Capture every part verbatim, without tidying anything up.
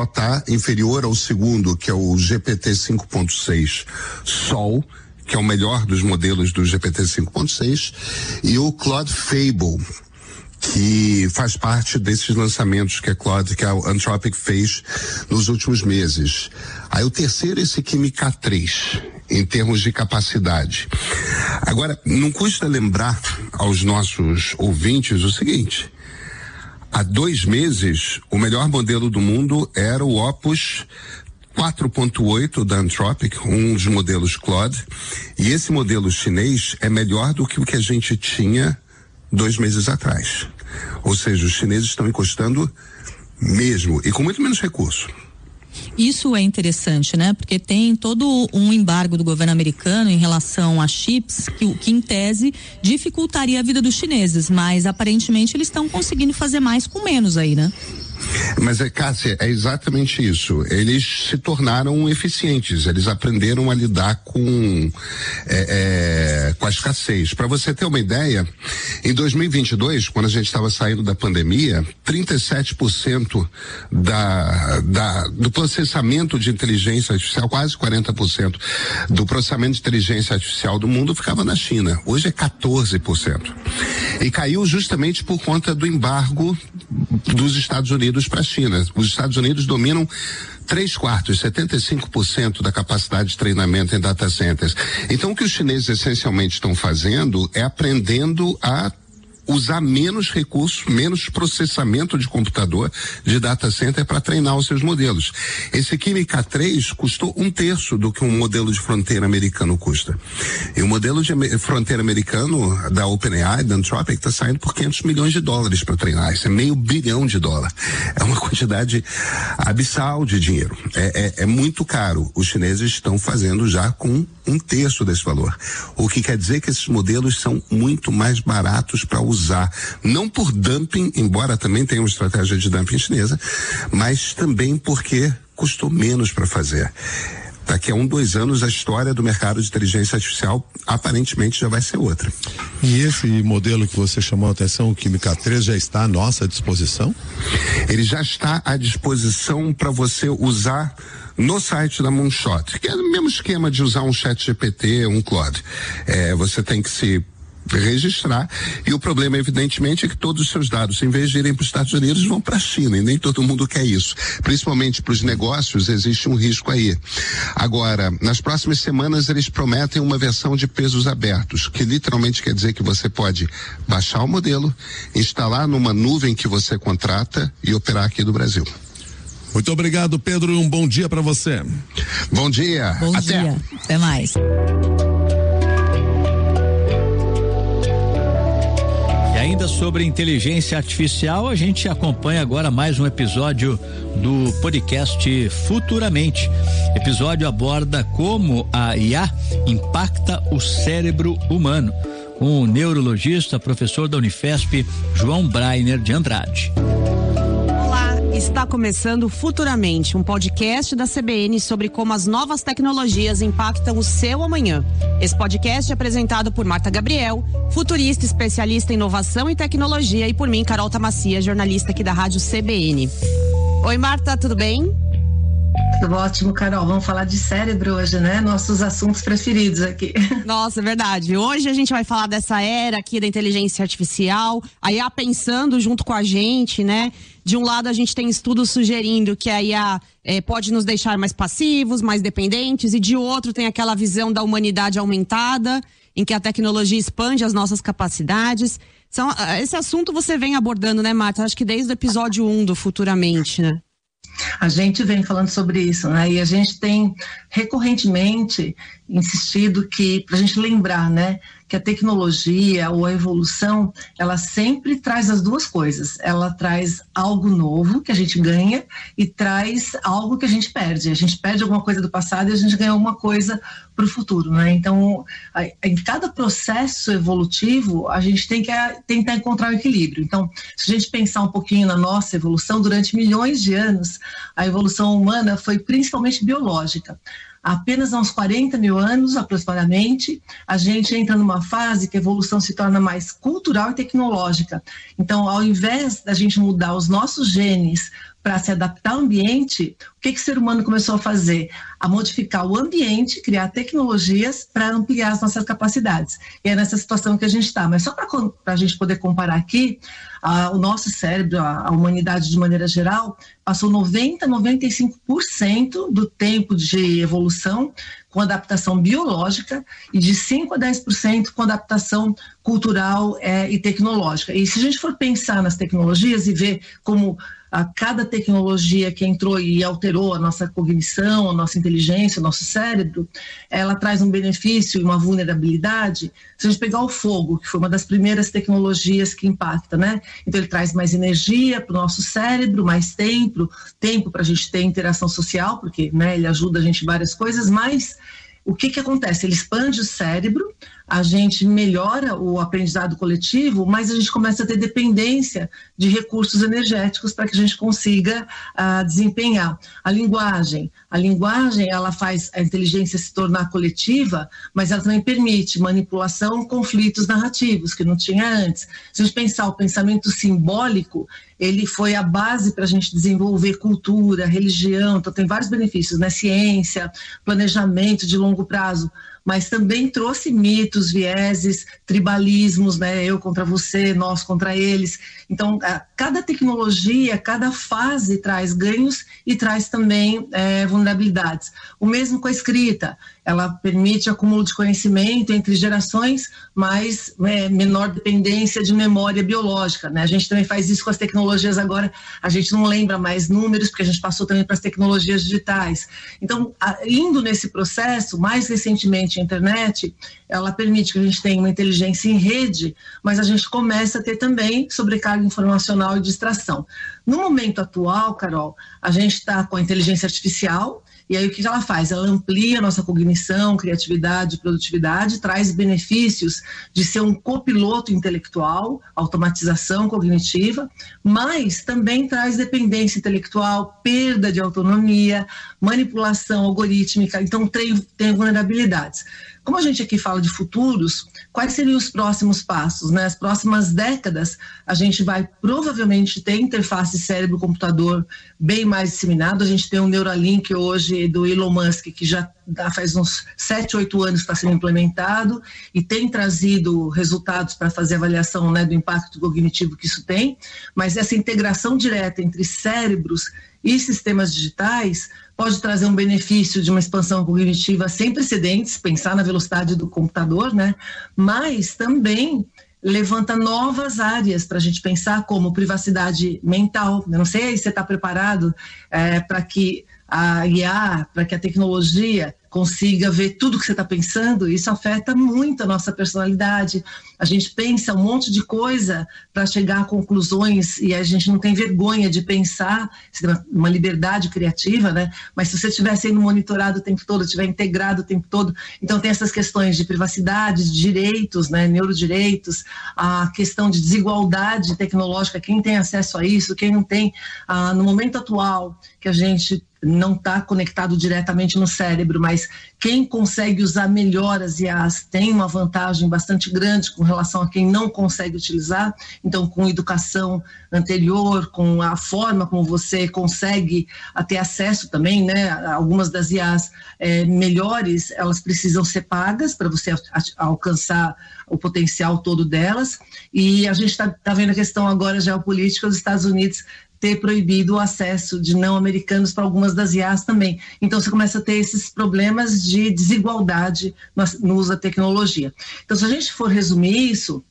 só está inferior ao segundo, que é o G P T cinco ponto seis Sol, que é o melhor dos modelos do G P T cinco ponto seis, e o Claude Fable, que faz parte desses lançamentos que a Claude, que a Anthropic fez nos últimos meses. Aí o terceiro é esse Kimi K três, em termos de capacidade. Agora, não custa lembrar aos nossos ouvintes o seguinte: há dois meses, o melhor modelo do mundo era o Opus quatro ponto oito da Anthropic, um dos modelos Claude, e esse modelo chinês é melhor do que o que a gente tinha dois meses atrás. Ou seja, os chineses estão encostando mesmo, e com muito menos recurso. Isso é interessante, né? Porque tem todo um embargo do governo americano em relação a chips que, que em tese dificultaria a vida dos chineses, mas aparentemente eles estão conseguindo fazer mais com menos aí, né? Mas, é, Cássia, é exatamente isso. Eles se tornaram eficientes, eles aprenderam a lidar com, é, é, com a escassez. Para você ter uma ideia, em dois mil e vinte e dois, quando a gente estava saindo da pandemia, trinta e sete por cento da, da, do processamento de inteligência artificial, quase quarenta por cento do processamento de inteligência artificial do mundo ficava na China. Hoje é quatorze por cento. E caiu justamente por conta do embargo dos Estados Unidos para a China. Os Estados Unidos dominam três quartos, setenta e cinco por cento da capacidade de treinamento em data centers. Então, o que os chineses essencialmente estão fazendo é aprendendo a usar menos recursos, menos processamento de computador, de data center para treinar os seus modelos. Esse Kimi K três custou um terço do que um modelo de fronteira americano custa. E o modelo de fronteira americano da OpenAI, da Anthropic, está saindo por quinhentos milhões de dólares para treinar. Isso é meio bilhão de dólar. É uma quantidade abissal de dinheiro. É, é, é muito caro. Os chineses estão fazendo já com um terço desse valor. O que quer dizer que esses modelos são muito mais baratos para usar. Não por dumping, embora também tenha uma estratégia de dumping chinesa, mas também porque custou menos para fazer. Daqui a um, dois anos, a história do mercado de inteligência artificial aparentemente já vai ser outra. E esse modelo que você chamou a atenção, o Kimi K três, já está à nossa disposição? Ele já está à disposição para você usar no site da Moonshot, que é o mesmo esquema de usar um chat G P T, um Claude. É, você tem que se registrar, e o problema evidentemente é que todos os seus dados, em vez de irem para os Estados Unidos, vão para a China, e nem todo mundo quer isso. Principalmente para os negócios existe um risco aí. Agora, nas próximas semanas eles prometem uma versão de pesos abertos, que literalmente quer dizer que você pode baixar o modelo, instalar numa nuvem que você contrata e operar aqui do Brasil. Muito obrigado, Pedro, e um bom dia para você. Bom dia. Bom Até. dia. Até mais. Ainda sobre inteligência artificial, a gente acompanha agora mais um episódio do podcast Futuramente. O episódio aborda como a I A impacta o cérebro humano, com o neurologista, professor da Unifesp, João Brainer de Andrade. Está começando Futuramente, um podcast da C B N sobre como as novas tecnologias impactam o seu amanhã. Esse podcast é apresentado por Marta Gabriel, futurista, especialista em inovação e tecnologia, e por mim, Carol Tamacia, jornalista aqui da Rádio C B N. Oi, Marta, tudo bem? Tudo ótimo, Carol. Vamos falar de cérebro hoje, né? Nossos assuntos preferidos aqui. Nossa, é verdade. Hoje a gente vai falar dessa era aqui da inteligência artificial, a I A pensando junto com a gente, né? De um lado a gente tem estudos sugerindo que a I A eh, pode nos deixar mais passivos, mais dependentes, e de outro tem aquela visão da humanidade aumentada, em que a tecnologia expande as nossas capacidades. Então, esse assunto você vem abordando, né, Marta? Acho que desde o episódio um do Futuramente, né? A gente vem falando sobre isso, né? E a gente tem recorrentemente insistido que, para a gente lembrar, né, que a tecnologia ou a evolução, ela sempre traz as duas coisas. Ela traz algo novo que a gente ganha e traz algo que a gente perde. A gente perde alguma coisa do passado e a gente ganha alguma coisa para o futuro, né? Então, a, em cada processo evolutivo, a gente tem que a, tentar encontrar o equilíbrio. Então, se a gente pensar um pouquinho na nossa evolução, durante milhões de anos, a evolução humana foi principalmente biológica. Apenas há uns quarenta mil anos, aproximadamente, a gente entra numa fase que a evolução se torna mais cultural e tecnológica. Então, ao invés da gente mudar os nossos genes para se adaptar ao ambiente, o que, que o ser humano começou a fazer? A modificar o ambiente, criar tecnologias para ampliar as nossas capacidades. E é nessa situação que a gente está. Mas só para a gente poder comparar aqui, a, o nosso cérebro, a, a humanidade de maneira geral, passou noventa, noventa e cinco por cento do tempo de evolução com adaptação biológica e de cinco a dez por cento com adaptação cultural é, e tecnológica. E se a gente for pensar nas tecnologias e ver como a cada tecnologia que entrou e alterou a nossa cognição, a nossa inteligência, o nosso cérebro, ela traz um benefício e uma vulnerabilidade. Se a gente pegar o fogo, que foi uma das primeiras tecnologias que impacta, né? Então ele traz mais energia para o nosso cérebro, mais tempo, tempo para a gente ter interação social, porque, né, ele ajuda a gente em várias coisas, mas o que que acontece? Ele expande o cérebro, a gente melhora o aprendizado coletivo, mas a gente começa a ter dependência de recursos energéticos para que a gente consiga uh, desempenhar. A linguagem, a linguagem ela faz a inteligência se tornar coletiva, mas ela também permite manipulação, conflitos narrativos, que não tinha antes. Se a gente pensar o pensamento simbólico, ele foi a base para a gente desenvolver cultura, religião, então tem vários benefícios, né? Ciência, planejamento de longo prazo, mas também trouxe mitos, vieses, tribalismos, né? Eu contra você, nós contra eles. Então, cada tecnologia, cada fase traz ganhos e traz também é, vulnerabilidades. O mesmo com a escrita, ela permite acúmulo de conhecimento entre gerações, mas é, menor dependência de memória biológica, né? A gente também faz isso com as tecnologias agora, a gente não lembra mais números, porque a gente passou também para as tecnologias digitais. Então, a, indo nesse processo, mais recentemente a internet, ela permite que a gente tenha uma inteligência em rede, mas a gente começa a ter também sobrecarga informacional e distração. No momento atual, Carol, a gente está com a inteligência artificial, e aí o que ela faz? Ela amplia a nossa cognição, criatividade, produtividade, traz benefícios de ser um copiloto intelectual, automatização cognitiva, mas também traz dependência intelectual, perda de autonomia, manipulação algorítmica, então tem, tem vulnerabilidades. Como a gente aqui fala de futuros, quais seriam os próximos passos, né? As próximas décadas, a gente vai provavelmente ter interface cérebro-computador bem mais disseminado. A gente tem um Neuralink hoje do Elon Musk, que já faz uns sete, oito anos está sendo implementado e tem trazido resultados para fazer avaliação, né, do impacto cognitivo que isso tem, mas essa integração direta entre cérebros e sistemas digitais pode trazer um benefício de uma expansão cognitiva sem precedentes, pensar na velocidade do computador, né? Mas também levanta novas áreas para a gente pensar, como privacidade mental. Eu não sei se você está preparado é, para que a I A, para que a tecnologia consiga ver tudo que você está pensando. Isso afeta muito a nossa personalidade. A gente pensa um monte de coisa para chegar a conclusões e a gente não tem vergonha de pensar, uma liberdade criativa, né? Mas se você estiver sendo monitorado o tempo todo, estiver integrado o tempo todo, então tem essas questões de privacidade, de direitos, né? Neurodireitos, a questão de desigualdade tecnológica, quem tem acesso a isso, quem não tem. Ah, no momento atual, que a gente não está conectado diretamente no cérebro, mas quem consegue usar melhor as I As tem uma vantagem bastante grande com relação a quem não consegue utilizar. Então, com educação anterior, com a forma como você consegue ter acesso também, né? Algumas das I As é, melhores, elas precisam ser pagas para você alcançar o potencial todo delas. E a gente está tá vendo a questão agora geopolítica dos Estados Unidos ter proibido o acesso de não americanos para algumas das I As também. Então você começa a ter esses problemas de desigualdade no, no uso da tecnologia. Então, se a gente for resumir isso,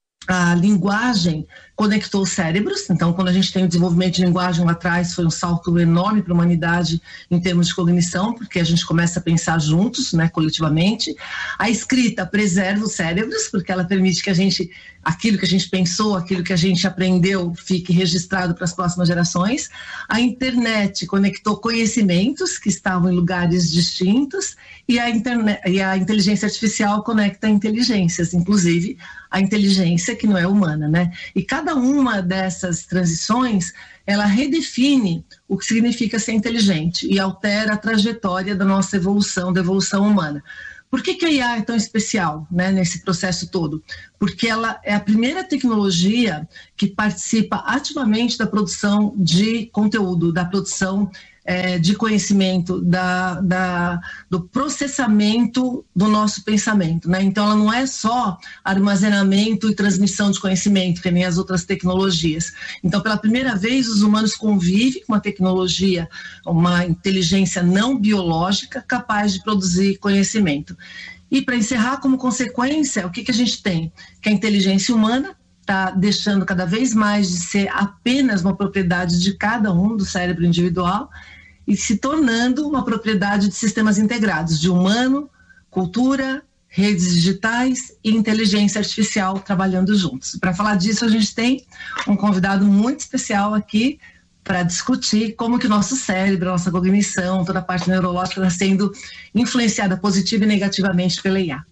a linguagem conectou os cérebros. Então, quando a gente tem o desenvolvimento de linguagem lá atrás, foi um salto enorme para a humanidade em termos de cognição, porque a gente começa a pensar juntos, né, coletivamente. A escrita preserva os cérebros, porque ela permite que a gente, aquilo que a gente pensou, aquilo que a gente aprendeu, fique registrado para as próximas gerações. A internet conectou conhecimentos que estavam em lugares distintos, e a, internet, e a inteligência artificial conecta inteligências, inclusive a inteligência que não é humana, né? E cada uma dessas transições, ela redefine o que significa ser inteligente e altera a trajetória da nossa evolução, da evolução humana. Por que que a I A é tão especial, né, nesse processo todo? Porque ela é a primeira tecnologia que participa ativamente da produção de conteúdo, da produção É, de conhecimento, da, da, do processamento do nosso pensamento, né? Então ela não é só armazenamento e transmissão de conhecimento, que nem as outras tecnologias. Então, pela primeira vez, os humanos convivem com uma tecnologia, uma inteligência não biológica capaz de produzir conhecimento. E para encerrar, como consequência, o que, que a gente tem? Que a inteligência humana está deixando cada vez mais de ser apenas uma propriedade de cada um, do cérebro individual, e se tornando uma propriedade de sistemas integrados, de humano, cultura, redes digitais e inteligência artificial trabalhando juntos. Para falar disso, a gente tem um convidado muito especial aqui para discutir como que o nosso cérebro, a nossa cognição, toda a parte neurológica está sendo influenciada positiva e negativamente pela I A.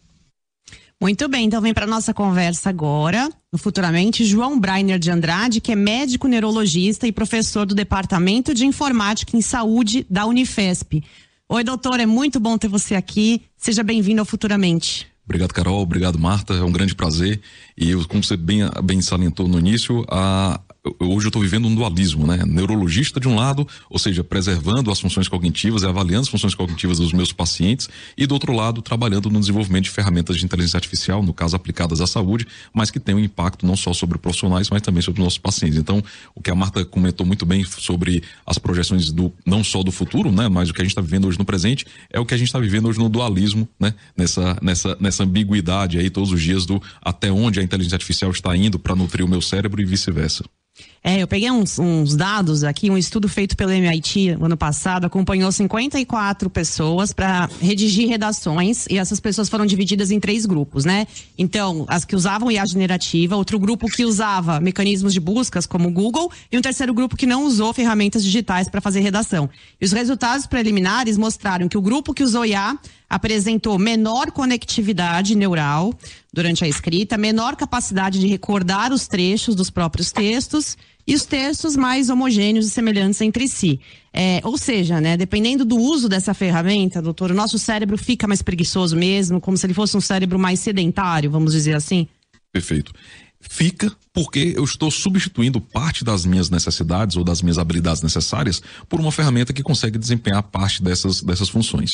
Muito bem, então vem para nossa conversa agora, no Futuramente, João Brainer de Andrade, que é médico neurologista e professor do Departamento de Informática em Saúde da Unifesp. Oi, doutor, é muito bom ter você aqui. Seja bem-vindo ao Futuramente. Obrigado, Carol. Obrigado, Marta. É um grande prazer. E eu, como você bem, bem salientou no início, a, hoje eu estou vivendo um dualismo, né? Neurologista de um lado, ou seja, preservando as funções cognitivas e avaliando as funções cognitivas dos meus pacientes, e do outro lado, trabalhando no desenvolvimento de ferramentas de inteligência artificial, no caso aplicadas à saúde, mas que tem um impacto não só sobre profissionais, mas também sobre os nossos pacientes. Então, o que a Marta comentou muito bem sobre as projeções do, não só do futuro, né? Mas o que a gente está vivendo hoje no presente, é o que a gente está vivendo hoje no dualismo, né? Nessa, nessa, nessa ambiguidade aí todos os dias do até onde a inteligência artificial está indo para nutrir o meu cérebro e vice-versa. É, eu peguei uns, uns dados aqui, um estudo feito pelo M I T no ano passado, acompanhou cinquenta e quatro pessoas para redigir redações, e essas pessoas foram divididas em três grupos, né? Então, as que usavam I A generativa, outro grupo que usava mecanismos de buscas como o Google, e um terceiro grupo que não usou ferramentas digitais para fazer redação. E os resultados preliminares mostraram que o grupo que usou I A apresentou menor conectividade neural durante a escrita, menor capacidade de recordar os trechos dos próprios textos e os textos mais homogêneos e semelhantes entre si. É, ou seja, né, dependendo do uso dessa ferramenta, doutor, o nosso cérebro fica mais preguiçoso mesmo, como se ele fosse um cérebro mais sedentário, vamos dizer assim? Perfeito. Fica porque eu estou substituindo parte das minhas necessidades ou das minhas habilidades necessárias por uma ferramenta que consegue desempenhar parte dessas, dessas funções.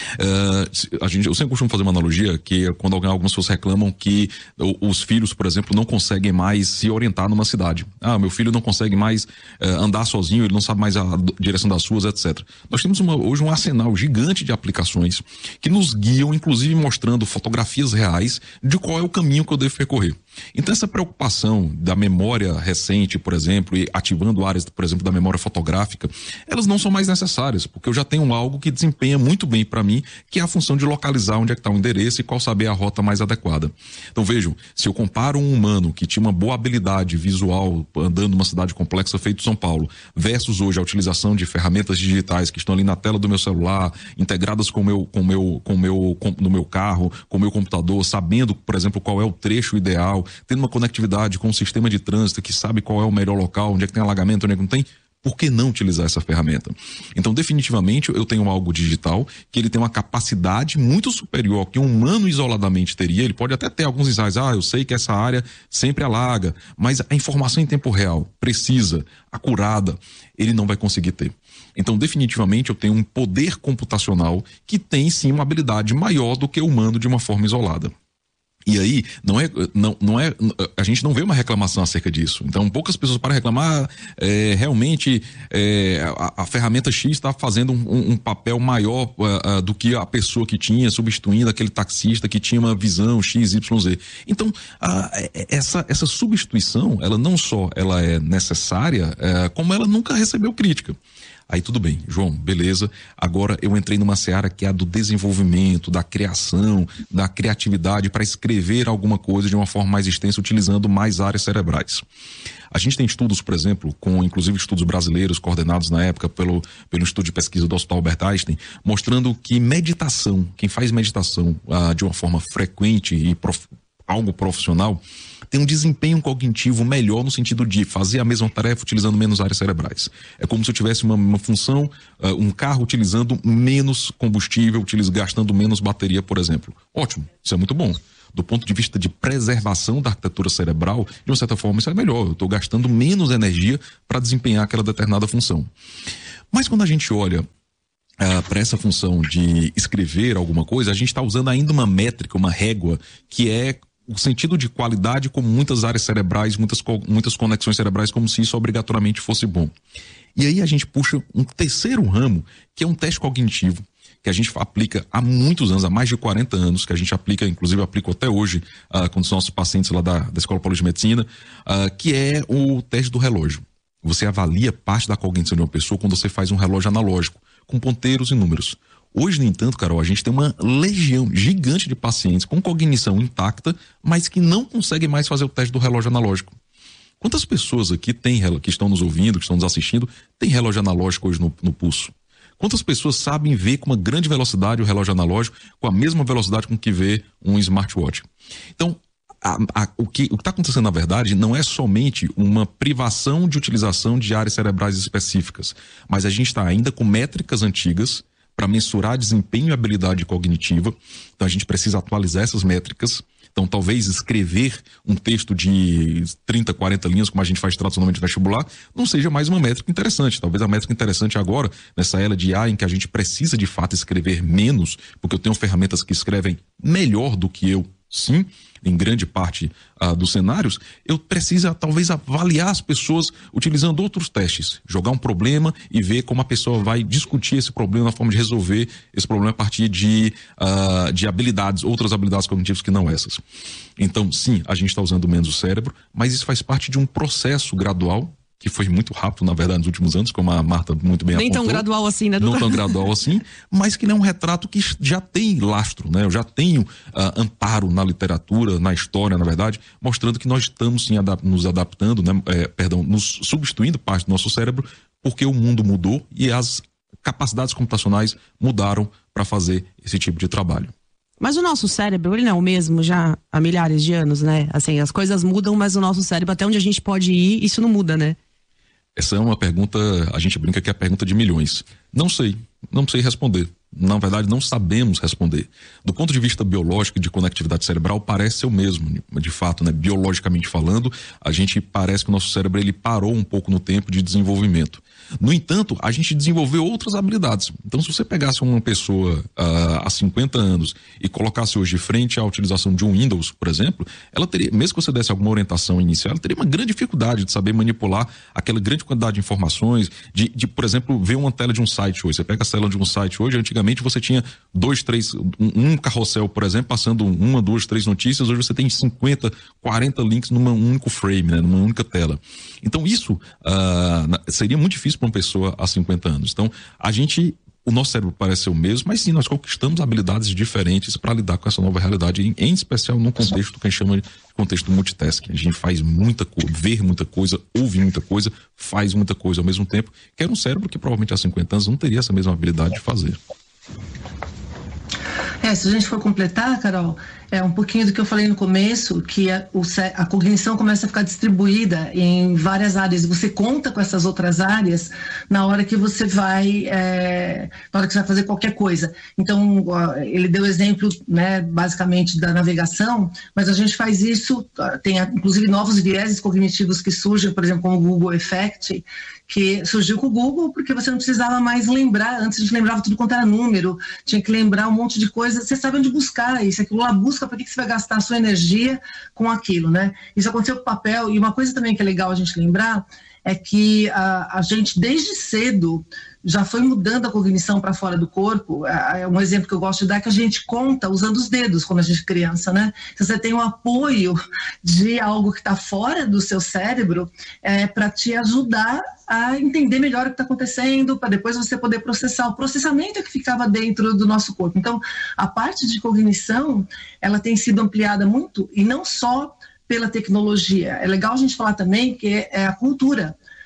Uh, a gente, eu sempre costumo fazer uma analogia que é quando alguém, algumas pessoas reclamam que os filhos, por exemplo, não conseguem mais se orientar numa cidade. Ah, meu filho não consegue mais uh, andar sozinho, ele não sabe mais a direção das ruas, etcétera. Nós temos uma, hoje um arsenal gigante de aplicações que nos guiam, inclusive mostrando fotografias reais de qual é o caminho que eu devo percorrer. Então essa preocupação da memória recente, por exemplo, e ativando áreas, por exemplo, da memória fotográfica, elas não são mais necessárias, porque eu já tenho algo que desempenha muito bem para mim, que é a função de localizar onde é que está o endereço e qual saber a rota mais adequada. Então vejam, se eu comparo um humano que tinha uma boa habilidade visual andando numa cidade complexa feito São Paulo, versus hoje a utilização de ferramentas digitais que estão ali na tela do meu celular, integradas com meu, com meu, com meu, com, no meu carro, com o meu computador, sabendo, por exemplo, qual é o trecho ideal, tendo uma conectividade com o sistema de trânsito que sabe qual é o melhor local, onde é que tem alagamento, onde é que não tem, por que não utilizar essa ferramenta? Então, definitivamente, eu tenho algo digital que ele tem uma capacidade muito superior ao que um humano isoladamente teria. Ele pode até ter alguns ensaios, ah, eu sei que essa área sempre alaga, mas a informação em tempo real, precisa, acurada, ele não vai conseguir ter. Então, definitivamente, eu tenho um poder computacional que tem, sim, uma habilidade maior do que o humano de uma forma isolada. E aí, não é, não, não é, a gente não vê uma reclamação acerca disso. Então, poucas pessoas para reclamar, é, realmente, é, a, a ferramenta X está fazendo um, um papel maior uh, uh, do que a pessoa que tinha, substituindo aquele taxista que tinha uma visão X, Y, Z. Então, uh, essa, essa substituição, ela não só ela é necessária, uh, como ela nunca recebeu crítica. Aí tudo bem, João, beleza. Agora eu entrei numa seara que é a do desenvolvimento, da criação, da criatividade para escrever alguma coisa de uma forma mais extensa, utilizando mais áreas cerebrais. A gente tem estudos, por exemplo, com inclusive estudos brasileiros coordenados na época pelo, pelo Instituto de Pesquisa do Hospital Albert Einstein, mostrando que meditação, quem faz meditação ah, de uma forma frequente e prof, algo profissional, tem um desempenho cognitivo melhor no sentido de fazer a mesma tarefa utilizando menos áreas cerebrais. É como se eu tivesse uma, uma função, uh, um carro utilizando menos combustível, utiliz, gastando menos bateria, por exemplo. Ótimo, isso é muito bom. Do ponto de vista de preservação da arquitetura cerebral, de uma certa forma isso é melhor. Eu estou gastando menos energia para desempenhar aquela determinada função. Mas quando a gente olha uh, para essa função de escrever alguma coisa, a gente está usando ainda uma métrica, uma régua, que é o sentido de qualidade com muitas áreas cerebrais, muitas, muitas conexões cerebrais, como se isso obrigatoriamente fosse bom. E aí a gente puxa um terceiro ramo, que é um teste cognitivo, que a gente aplica há muitos anos, há mais de quarenta anos, que a gente aplica, inclusive eu aplico até hoje uh, com os nossos pacientes lá da, da Escola Paulista de Medicina, uh, que é o teste do relógio. Você avalia parte da cognição de uma pessoa quando você faz um relógio analógico, com ponteiros e números. Hoje, no entanto, Carol, a gente tem uma legião gigante de pacientes com cognição intacta, mas que não conseguem mais fazer o teste do relógio analógico. Quantas pessoas aqui têm, que estão nos ouvindo, que estão nos assistindo, têm relógio analógico hoje no, no pulso? Quantas pessoas sabem ver com uma grande velocidade o relógio analógico, com a mesma velocidade com que vê um smartwatch? Então, a, a, o que está acontecendo, na verdade, não é somente uma privação de utilização de áreas cerebrais específicas, mas a gente está ainda com métricas antigas para mensurar desempenho e habilidade cognitiva. Então a gente precisa atualizar essas métricas. Então talvez escrever um texto de trinta, quarenta linhas, como a gente faz tradicionalmente no vestibular, não seja mais uma métrica interessante. Talvez a métrica interessante agora, nessa era de I A em que a gente precisa de fato escrever menos, porque eu tenho ferramentas que escrevem melhor do que eu, sim, em grande parte uh, dos cenários, eu preciso talvez avaliar as pessoas utilizando outros testes, jogar um problema e ver como a pessoa vai discutir esse problema, na forma de resolver esse problema a partir de, uh, de habilidades, outras habilidades cognitivas que não essas. Então, sim, a gente está usando menos o cérebro, mas isso faz parte de um processo gradual, que foi muito rápido, na verdade, nos últimos anos, como a Marta muito bem Nem apontou. tão gradual assim, né, doutor? Não tão gradual assim, mas que não é um retrato que já tem lastro, né? Eu já tenho uh, amparo na literatura, na história, na verdade, mostrando que nós estamos sim adap- nos adaptando, né? É, perdão, nos substituindo parte do nosso cérebro, porque o mundo mudou e as capacidades computacionais mudaram para fazer esse tipo de trabalho. Mas o nosso cérebro, ele não é o mesmo já há milhares de anos, né? Assim, as coisas mudam, mas o nosso cérebro, até onde a gente pode ir, isso não muda, né? Essa é uma pergunta, a gente brinca que é a pergunta de milhões. Não sei, não sei responder. Na verdade, não sabemos responder. Do ponto de vista biológico e de conectividade cerebral, parece ser o mesmo, de fato, né? Biologicamente falando, a gente parece que o nosso cérebro ele parou um pouco no tempo de desenvolvimento. No entanto, a gente desenvolveu outras habilidades. Então, se você pegasse uma pessoa uh, há cinquenta anos e colocasse hoje frente à utilização de um Windows, por exemplo, ela teria, mesmo que você desse alguma orientação inicial, ela teria uma grande dificuldade de saber manipular aquela grande quantidade de informações, de, de por exemplo, ver uma tela de um site hoje. Você pega a tela de um site hoje, antigamente você tinha dois, três, um, um carrossel, por exemplo, passando uma, duas, três notícias, hoje você tem cinquenta, quarenta links num único frame, né, numa única tela. Então, isso uh, seria muito difícil para uma pessoa há cinquenta anos. Então, a gente, o nosso cérebro parece ser o mesmo, mas sim, nós conquistamos habilidades diferentes para lidar com essa nova realidade, em, em especial num contexto que a gente chama de contexto multitasking. A gente faz muita coisa, vê muita coisa, ouve muita coisa, faz muita coisa ao mesmo tempo, que era um cérebro que provavelmente há cinquenta anos não teria essa mesma habilidade de fazer. É, se a gente for completar, Carol, é um pouquinho do que eu falei no começo, que a, o, a cognição começa a ficar distribuída em várias áreas. Você conta com essas outras áreas na hora que você vai, é, na hora que você vai fazer qualquer coisa. Então, ó, ele deu exemplo, né, basicamente da navegação, mas a gente faz isso, tem inclusive novos vieses cognitivos que surgem, por exemplo, como o Google Effect, que surgiu com o Google porque você não precisava mais lembrar. Antes a gente lembrava tudo quanto era número, tinha que lembrar um monte de coisa. Você sabe onde buscar isso, aquilo lá busca, para que você vai gastar a sua energia com aquilo, né? Isso aconteceu com o papel. E uma coisa também que é legal a gente lembrar é que a, a gente desde cedo já foi mudando a cognição para fora do corpo. É um exemplo que eu gosto de dar, que a gente conta usando os dedos quando a gente é criança, né? Se você tem um apoio de algo que está fora do seu cérebro, é, para te ajudar a entender melhor o que está acontecendo, para depois você poder processar. O processamento é que ficava dentro do nosso corpo. Então, a parte de cognição, ela tem sido ampliada muito, e não só pela tecnologia. É legal a gente falar também que é a cultura.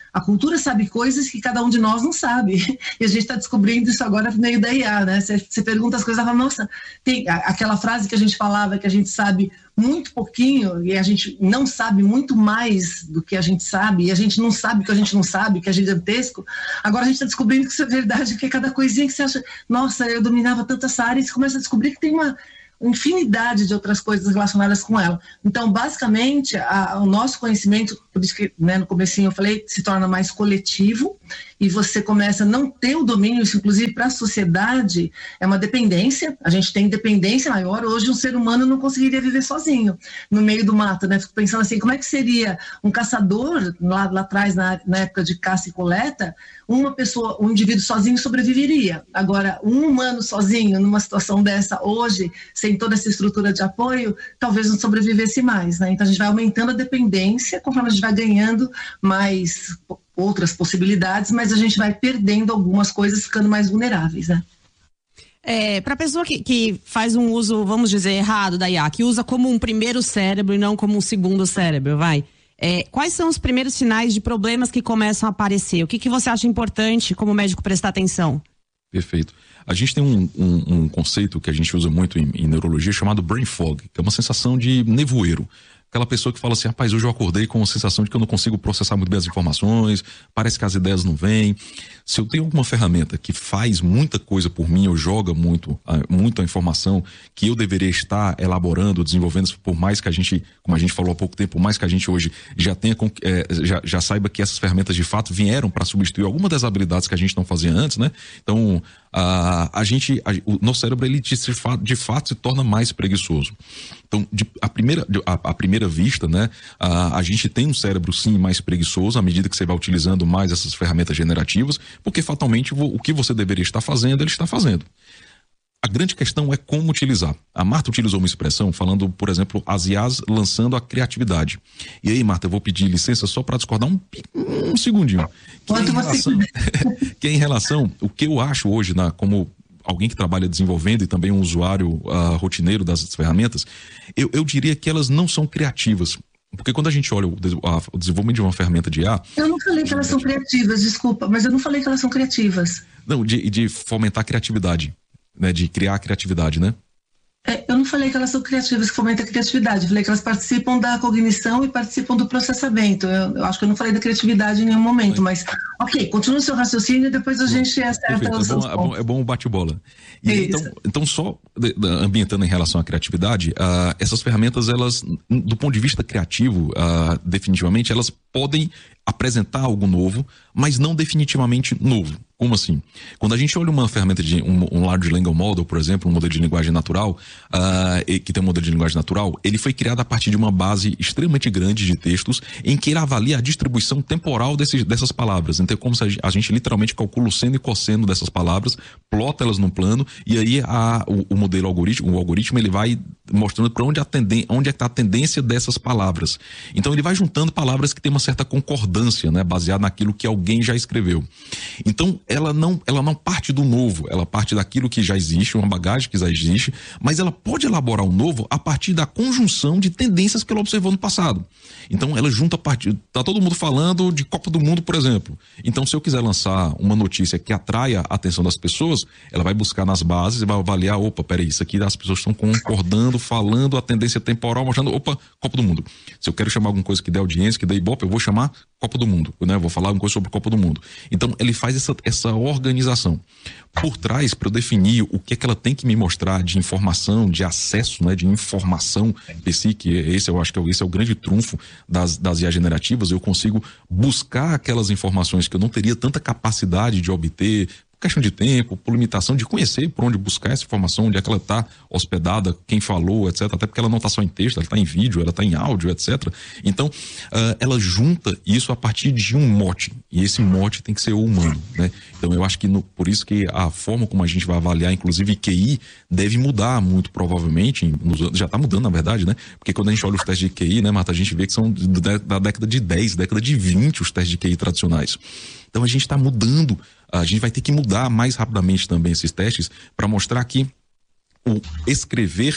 A cultura sabe coisas que cada um de nós não sabe. E a gente está descobrindo isso agora por meio da I A, né? Você pergunta as coisas e fala, nossa, tem aquela frase que a gente falava que a gente sabe muito pouquinho e a gente não sabe muito mais do que a gente sabe, e a gente não sabe o que a gente não sabe, que é gigantesco. Agora a gente está descobrindo que isso é verdade, que é cada coisinha que você acha, nossa, eu dominava tanto essa área, e você começa a descobrir que tem uma infinidade de outras coisas relacionadas com ela. Então, basicamente, a, o nosso conhecimento, por isso que, né, no comecinho eu falei, se torna mais coletivo, e você começa a não ter o domínio, isso inclusive para a sociedade é uma dependência, a gente tem dependência maior. Hoje um ser humano não conseguiria viver sozinho no meio do mato, né? Fico pensando assim, como é que seria um caçador lá, lá atrás, na, na época de caça e coleta, uma pessoa, um indivíduo sozinho sobreviveria. Agora, um humano sozinho numa situação dessa hoje, sem toda essa estrutura de apoio, talvez não sobrevivesse mais, né? Então a gente vai aumentando a dependência conforme a gente vai ganhando mais outras possibilidades, mas a gente vai perdendo algumas coisas, ficando mais vulneráveis, né? É, para a pessoa que, que faz um uso, vamos dizer, errado da I A, que usa como um primeiro cérebro e não como um segundo cérebro, vai. É, quais são os primeiros sinais de problemas que começam a aparecer? O que, que você acha importante como médico prestar atenção? Perfeito. A gente tem um, um, um conceito que a gente usa muito em, em neurologia chamado brain fog, que é uma sensação de nevoeiro. Aquela pessoa que fala assim, rapaz, hoje eu acordei com a sensação de que eu não consigo processar muito bem as informações, parece que as ideias não vêm. Se eu tenho alguma ferramenta que faz muita coisa por mim, ou joga muito, muito a informação que eu deveria estar elaborando, desenvolvendo, por mais que a gente, como a gente falou há pouco tempo, por mais que a gente hoje já tenha, é, já, já saiba que essas ferramentas de fato vieram para substituir alguma das habilidades que a gente não fazia antes, né? Então, a, a gente, a, o nosso cérebro, ele de, de fato se torna mais preguiçoso. Então, de, a, primeira, a, a primeira vista, né, a, a gente tem um cérebro sim mais preguiçoso à medida que você vai utilizando mais essas ferramentas generativas, porque fatalmente o, o que você deveria estar fazendo, ele está fazendo. A grande questão é como utilizar. A Marta utilizou uma expressão falando, por exemplo, as I As lançando a criatividade. E aí, Marta, eu vou pedir licença só para discordar um, um segundinho. Que é, em relação, que é em relação, o que eu acho hoje, na, como alguém que trabalha desenvolvendo e também um usuário uh, rotineiro das ferramentas, eu, eu diria que elas não são criativas. Porque quando a gente olha o, a, o desenvolvimento de uma ferramenta de I A... Eu não falei que elas são criativas, desculpa, mas eu não falei que elas são criativas. Não, de, de fomentar a criatividade, né? De criar a criatividade, né? É, eu não falei que elas são criativas, que fomentam a criatividade. Eu falei que elas participam da cognição e participam do processamento. Eu, eu acho que eu não falei da criatividade em nenhum momento, mas ok, continua o seu raciocínio e depois a bom, gente acerta os seus pontos. É bom, é bom o bate-bola. E então, então, só ambientando em relação à criatividade, uh, essas ferramentas, elas, do ponto de vista criativo, uh, definitivamente, elas podem apresentar algo novo, mas não definitivamente novo. Como assim? Quando a gente olha uma ferramenta de um, um Large Language Model, por exemplo, um modelo de linguagem natural, uh, que tem um modelo de linguagem natural, ele foi criado a partir de uma base extremamente grande de textos em que ele avalia a distribuição temporal desses, dessas palavras. Então é como se a gente literalmente calcula o seno e cosseno dessas palavras, plota elas num plano, e aí a, o, o modelo algoritmo, o algoritmo, ele vai mostrando para onde, onde é que está a tendência dessas palavras. Então ele vai juntando palavras que têm uma certa concordância, né, baseada naquilo que alguém já escreveu. Então ela não, ela não parte do novo, ela parte daquilo que já existe, uma bagagem que já existe, mas ela pode elaborar o novo a partir da conjunção de tendências que ela observou no passado. Então ela junta a partir, tá todo mundo falando de Copa do Mundo, por exemplo. Então se eu quiser lançar uma notícia que atraia a atenção das pessoas, ela vai buscar nas bases e vai avaliar, opa, peraí, isso aqui as pessoas estão concordando, falando, a tendência temporal, mostrando, opa, Copa do Mundo. Se eu quero chamar alguma coisa que dê audiência, que dê ibope, eu vou chamar Copa do Mundo, né? Eu vou falar alguma coisa sobre Copa do Mundo. Então ele faz essa, essa organização. Por trás, para eu definir o que é que ela tem que me mostrar de informação, de acesso, né, de informação, esse, que esse eu acho que esse é o grande trunfo das, das I A generativas, eu consigo buscar aquelas informações que eu não teria tanta capacidade de obter, questão de tempo, por limitação de conhecer por onde buscar essa informação, onde é que ela está hospedada, quem falou, etcétera. Até porque ela não está só em texto, ela está em vídeo, ela está em áudio, etcétera. Então, uh, ela junta isso a partir de um mote, e esse mote tem que ser o humano, né? Então, eu acho que no, por isso que a forma como a gente vai avaliar, inclusive Q I, deve mudar muito provavelmente, nos, já está mudando na verdade, né? Porque quando a gente olha os testes de Q I, né, Marta, a gente vê que são da, da década de dez, década de vinte os testes de Q I tradicionais. Então, a gente está mudando. A gente vai ter que mudar mais rapidamente também esses testes para mostrar que o escrever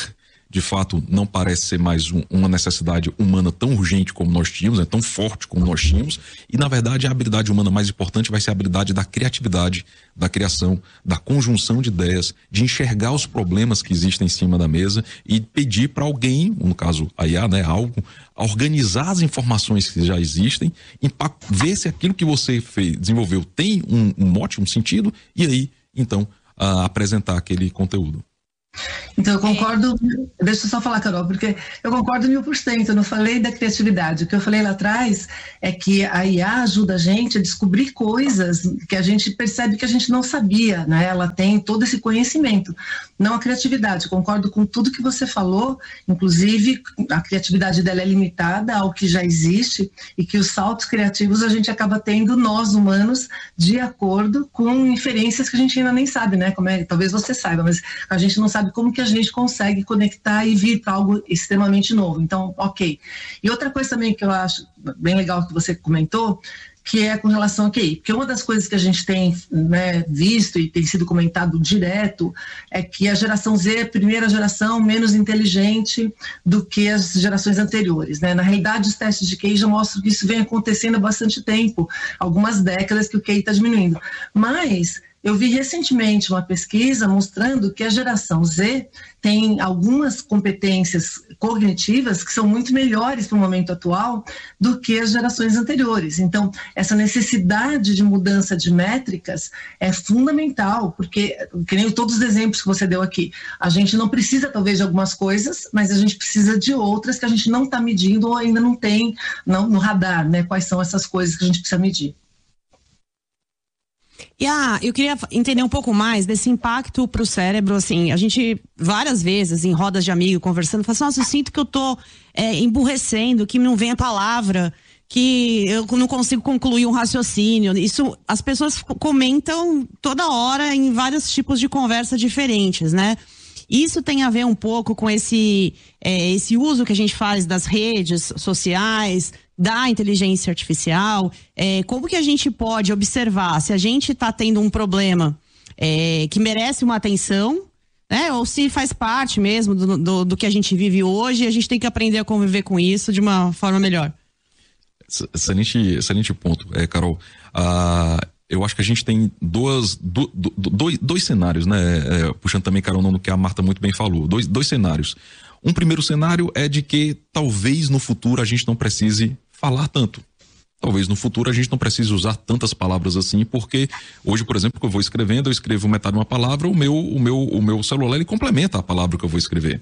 de fato não parece ser mais um, uma necessidade humana tão urgente como nós tínhamos, né, tão forte como nós tínhamos, e na verdade a habilidade humana mais importante vai ser a habilidade da criatividade, da criação, da conjunção de ideias, de enxergar os problemas que existem em cima da mesa e pedir para alguém, no caso a I A, né, algo, organizar as informações que já existem, ver se aquilo que você fez, desenvolveu tem um, um mote, um sentido, e aí, então, uh, apresentar aquele conteúdo. Então, eu concordo, deixa eu só falar, Carol, porque eu concordo mil por cento, eu não falei da criatividade. O que eu falei lá atrás é que a I A ajuda a gente a descobrir coisas que a gente percebe que a gente não sabia, né? Ela tem todo esse conhecimento, não a criatividade. Eu concordo com tudo que você falou, inclusive a criatividade dela é limitada ao que já existe e que os saltos criativos a gente acaba tendo, nós humanos, de acordo com inferências que a gente ainda nem sabe, né? Como é, talvez você saiba, mas a gente não sabe como que a gente consegue conectar e vir para algo extremamente novo. Então, ok. E outra coisa também que eu acho bem legal que você comentou, que é com relação a Q I. Porque uma das coisas que a gente tem, né, visto e tem sido comentado direto é que a geração Z é a primeira geração menos inteligente do que as gerações anteriores, né? Na realidade, os testes de Q I já mostram que isso vem acontecendo há bastante tempo, algumas décadas que o Q I está diminuindo. Mas eu vi recentemente uma pesquisa mostrando que a geração Z tem algumas competências cognitivas que são muito melhores para o momento atual do que as gerações anteriores. Então, essa necessidade de mudança de métricas é fundamental, porque, que nem todos os exemplos que você deu aqui, a gente não precisa talvez de algumas coisas, mas a gente precisa de outras que a gente não está medindo ou ainda não tem não, no radar, né? Quais são essas coisas que a gente precisa medir. E ah, eu queria entender um pouco mais desse impacto pro cérebro, assim, a gente várias vezes em rodas de amigo conversando, fala assim, nossa, eu sinto que eu tô é, emburrecendo, que não vem a palavra, que eu não consigo concluir um raciocínio. Isso as pessoas comentam toda hora em vários tipos de conversa diferentes, né? Isso tem a ver um pouco com esse, é, esse uso que a gente faz das redes sociais, da inteligência artificial, é, como que a gente pode observar se a gente está tendo um problema é, que merece uma atenção, né? Ou se faz parte mesmo do, do, do que a gente vive hoje e a gente tem que aprender a conviver com isso de uma forma melhor. Excelente, excelente ponto, é, Carol. Ah, eu acho que a gente tem duas, do, do, dois, dois cenários, né? É, puxando também, Carol, no que a Marta muito bem falou. Dois, dois cenários. Um primeiro cenário é de que talvez no futuro a gente não precise falar tanto. Talvez no futuro a gente não precise usar tantas palavras assim, porque hoje, por exemplo, que eu vou escrevendo, eu escrevo metade de uma palavra, o meu, o meu, o meu celular ele complementa a palavra que eu vou escrever.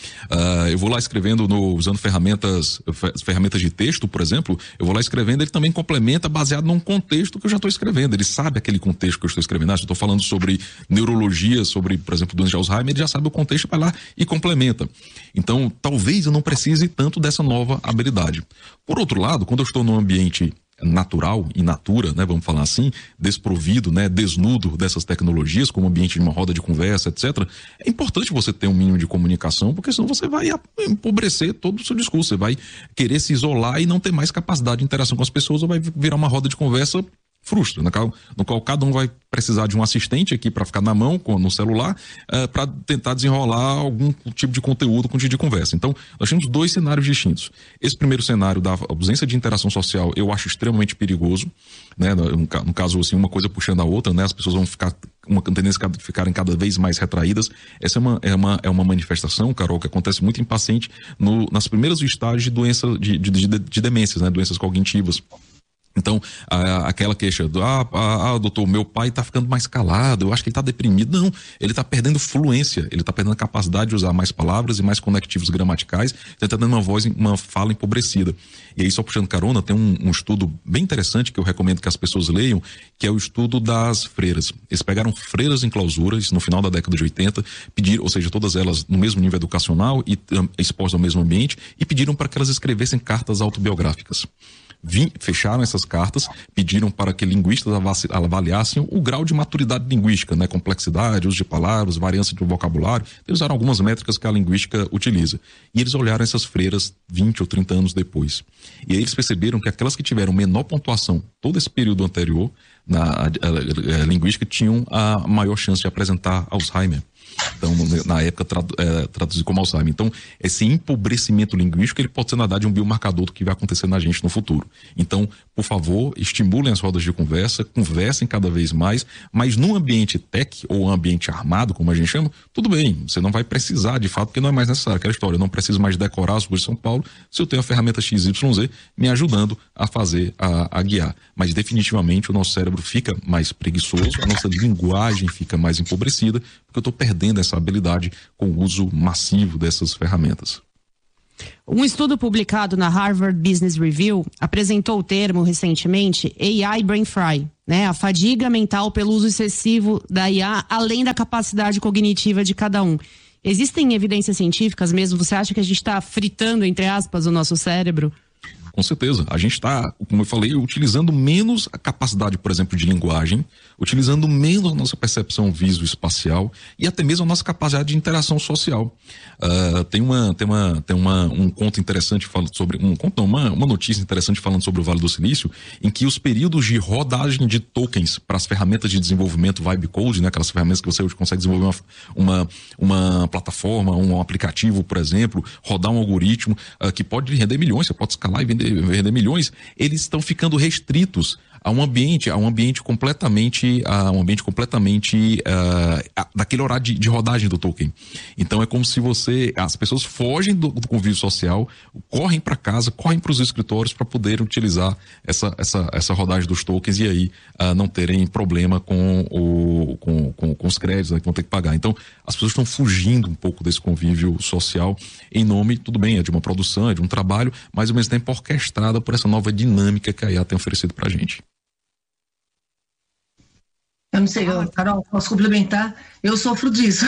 Uh, eu vou lá escrevendo, no, usando ferramentas, ferramentas de texto, por exemplo, eu vou lá escrevendo, ele também complementa baseado num contexto que eu já estou escrevendo. Ele sabe aquele contexto que eu estou escrevendo. Ah, se eu estou falando sobre neurologia, sobre, por exemplo, doença de Alzheimer, ele já sabe o contexto, vai lá e complementa. Então, talvez eu não precise tanto dessa nova habilidade. Por outro lado, quando eu estou num ambiente natural, in natura, né, vamos falar assim, desprovido, né, desnudo dessas tecnologias, como ambiente de uma roda de conversa, etcétera, é importante você ter um mínimo de comunicação, porque senão você vai empobrecer todo o seu discurso, você vai querer se isolar e não ter mais capacidade de interação com as pessoas, ou vai virar uma roda de conversa frustra, no qual, no qual cada um vai precisar de um assistente aqui para ficar na mão, com, no celular, uh, para tentar desenrolar algum tipo de conteúdo com tipo de conversa. Então, nós temos dois cenários distintos. Esse primeiro cenário da ausência de interação social eu acho extremamente perigoso, né? No, no caso, assim, uma coisa puxando a outra, né? As pessoas vão ficar, uma tendência de ficarem cada vez mais retraídas. Essa é uma, é uma, é uma manifestação, Carol, que acontece muito em paciente no, nas primeiros estágios de doença, de, de, de, de demências, né? Doenças cognitivas. Então, a, aquela queixa do, ah, ah, doutor, meu pai tá ficando mais calado, eu acho que ele tá deprimido. Não, ele tá perdendo fluência, ele tá perdendo a capacidade de usar mais palavras e mais conectivos gramaticais, ele tá dando uma voz, uma fala empobrecida. E aí, só puxando carona, tem um, um estudo bem interessante que eu recomendo que as pessoas leiam, que é o estudo das freiras. Eles pegaram freiras em clausura, isso no final da década de oitenta, pediram, ou seja, todas elas no mesmo nível educacional e um, expostas ao mesmo ambiente, e pediram para que elas escrevessem cartas autobiográficas. Vim, fecharam essas cartas, pediram para que linguistas avaliassem o grau de maturidade linguística, né? Complexidade, uso de palavras, variância de vocabulário. Eles usaram algumas métricas que a linguística utiliza. E eles olharam essas freiras vinte ou trinta anos depois. E aí eles perceberam que aquelas que tiveram menor pontuação todo esse período anterior, na a, a, a linguística, tinham a maior chance de apresentar Alzheimer. Então, na época, tradu, é, traduzido como Alzheimer. Então, esse empobrecimento linguístico, ele pode ser, na verdade, um biomarcador do que vai acontecer na gente no futuro. Então, por favor, estimulem as rodas de conversa, conversem cada vez mais, mas num ambiente tech ou ambiente armado, como a gente chama, tudo bem, você não vai precisar, de fato, porque não é mais necessário. Aquela história, eu não preciso mais decorar as ruas de São Paulo se eu tenho a ferramenta X Y Z me ajudando a fazer, a, a guiar. Mas, definitivamente, o nosso cérebro fica mais preguiçoso, a nossa linguagem fica mais empobrecida, porque eu estou perdendo essa habilidade com o uso massivo dessas ferramentas. Um estudo publicado na Harvard Business Review apresentou o termo recentemente A I Brain Fry, né? A fadiga mental pelo uso excessivo da I A, além da capacidade cognitiva de cada um. Existem evidências científicas mesmo? Você acha que a gente está fritando, entre aspas, o nosso cérebro? Com certeza. A gente está, como eu falei, utilizando menos a capacidade, por exemplo, de linguagem, utilizando menos a nossa percepção visoespacial e até mesmo a nossa capacidade de interação social. Uh, tem uma, tem uma, tem uma, um conto interessante falando sobre, um conto não, uma, uma notícia interessante falando sobre o Vale do Silício, em que os períodos de rodagem de tokens para as ferramentas de desenvolvimento Vibe Code, né, aquelas ferramentas que você hoje consegue desenvolver uma, uma, uma plataforma, um aplicativo, por exemplo, rodar um algoritmo uh, que pode render milhões, você pode escalar e vender vender milhões, eles estão ficando restritos a um ambiente, a um ambiente completamente, a um ambiente completamente uh, a, daquele horário de, de rodagem do token. Então é como se você, as pessoas fogem do, do convívio social, correm para casa, correm para os escritórios para poder utilizar essa, essa, essa rodagem dos tokens e aí uh, não terem problema com, o, com, com, com os créditos, né, que vão ter que pagar. Então as pessoas estão fugindo um pouco desse convívio social em nome, tudo bem, é de uma produção, é de um trabalho, mas ao mesmo tempo orquestrada por essa nova dinâmica que a I A tem oferecido para a gente. Eu não sei, eu, Carol, posso complementar? Eu sofro disso.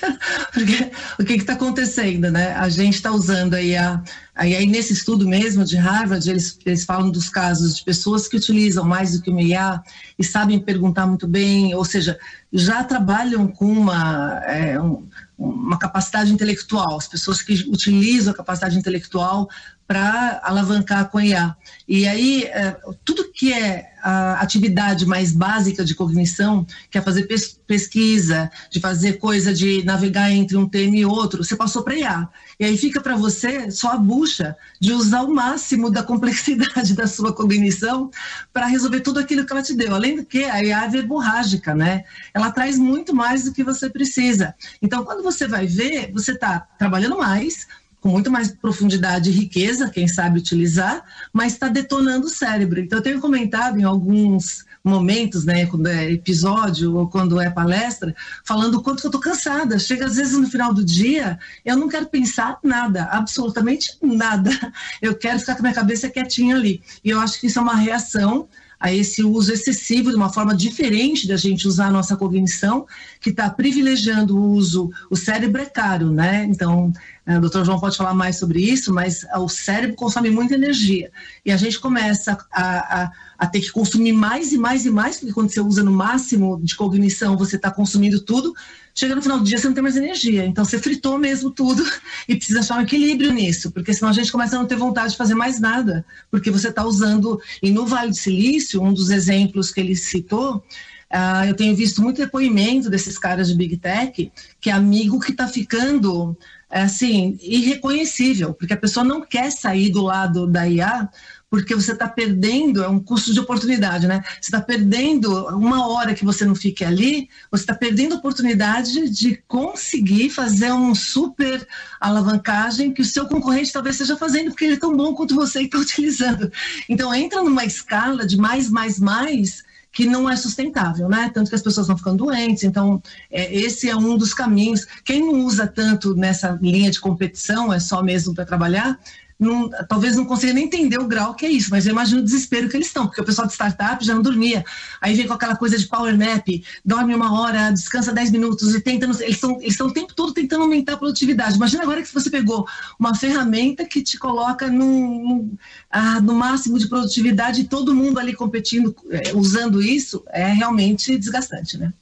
Porque o que está acontecendo, né? A gente está usando aí a, aí nesse estudo mesmo de Harvard, eles, eles falam dos casos de pessoas que utilizam mais do que uma I A e sabem perguntar muito bem, ou seja, já trabalham com uma, é, um, uma capacidade intelectual, as pessoas que utilizam a capacidade intelectual para alavancar com a I A. E aí, é, tudo que é a atividade mais básica de cognição, que é fazer pes- pesquisa, de fazer coisa de navegar entre um tema e outro, você passou para a I A. E aí fica para você só a bucha de usar o máximo da complexidade da sua cognição para resolver tudo aquilo que ela te deu. Além do que, a I A é verborrágica, né? Ela traz muito mais do que você precisa. Então, quando você vai ver, você está trabalhando mais, com muito mais profundidade e riqueza, quem sabe utilizar, mas está detonando o cérebro. Então, eu tenho comentado em alguns momentos, né, quando é episódio ou quando é palestra, falando o quanto que eu estou cansada. Chega às vezes no final do dia, eu não quero pensar nada, absolutamente nada. Eu quero ficar com a minha cabeça quietinha ali. E eu acho que isso é uma reação a esse uso excessivo, de uma forma diferente da gente usar a nossa cognição, que está privilegiando o uso. O cérebro é caro, né? Então, o doutor João pode falar mais sobre isso, mas o cérebro consome muita energia. E a gente começa a, a, a ter que consumir mais e mais e mais, porque quando você usa no máximo de cognição, você está consumindo tudo. Chega no final do dia, você não tem mais energia. Então, você fritou mesmo tudo e precisa achar um equilíbrio nisso, porque senão a gente começa a não ter vontade de fazer mais nada, porque você está usando. E no Vale do Silício, um dos exemplos que ele citou, uh, eu tenho visto muito depoimento desses caras de Big Tech, que é amigo que está ficando, assim, irreconhecível, porque a pessoa não quer sair do lado da I A, porque você está perdendo, é um custo de oportunidade, né? Você está perdendo uma hora que você não fique ali, você está perdendo a oportunidade de conseguir fazer um super alavancagem que o seu concorrente talvez esteja fazendo, porque ele é tão bom quanto você que está utilizando. Então, entra numa escala de mais, mais, mais, que não é sustentável, né? Tanto que as pessoas estão ficando doentes. Então, é, esse é um dos caminhos. Quem não usa tanto nessa linha de competição, é só mesmo para trabalhar, Não, talvez não consiga nem entender o grau que é isso, mas eu imagino o desespero que eles estão, porque o pessoal de startup já não dormia, aí vem com aquela coisa de power nap, dorme uma hora, descansa dez minutos, e tenta, eles estão eles estão o tempo todo tentando aumentar a produtividade. Imagina agora que você pegou uma ferramenta que te coloca num, num, ah, no máximo de produtividade e todo mundo ali competindo, é, usando isso, é realmente desgastante, né?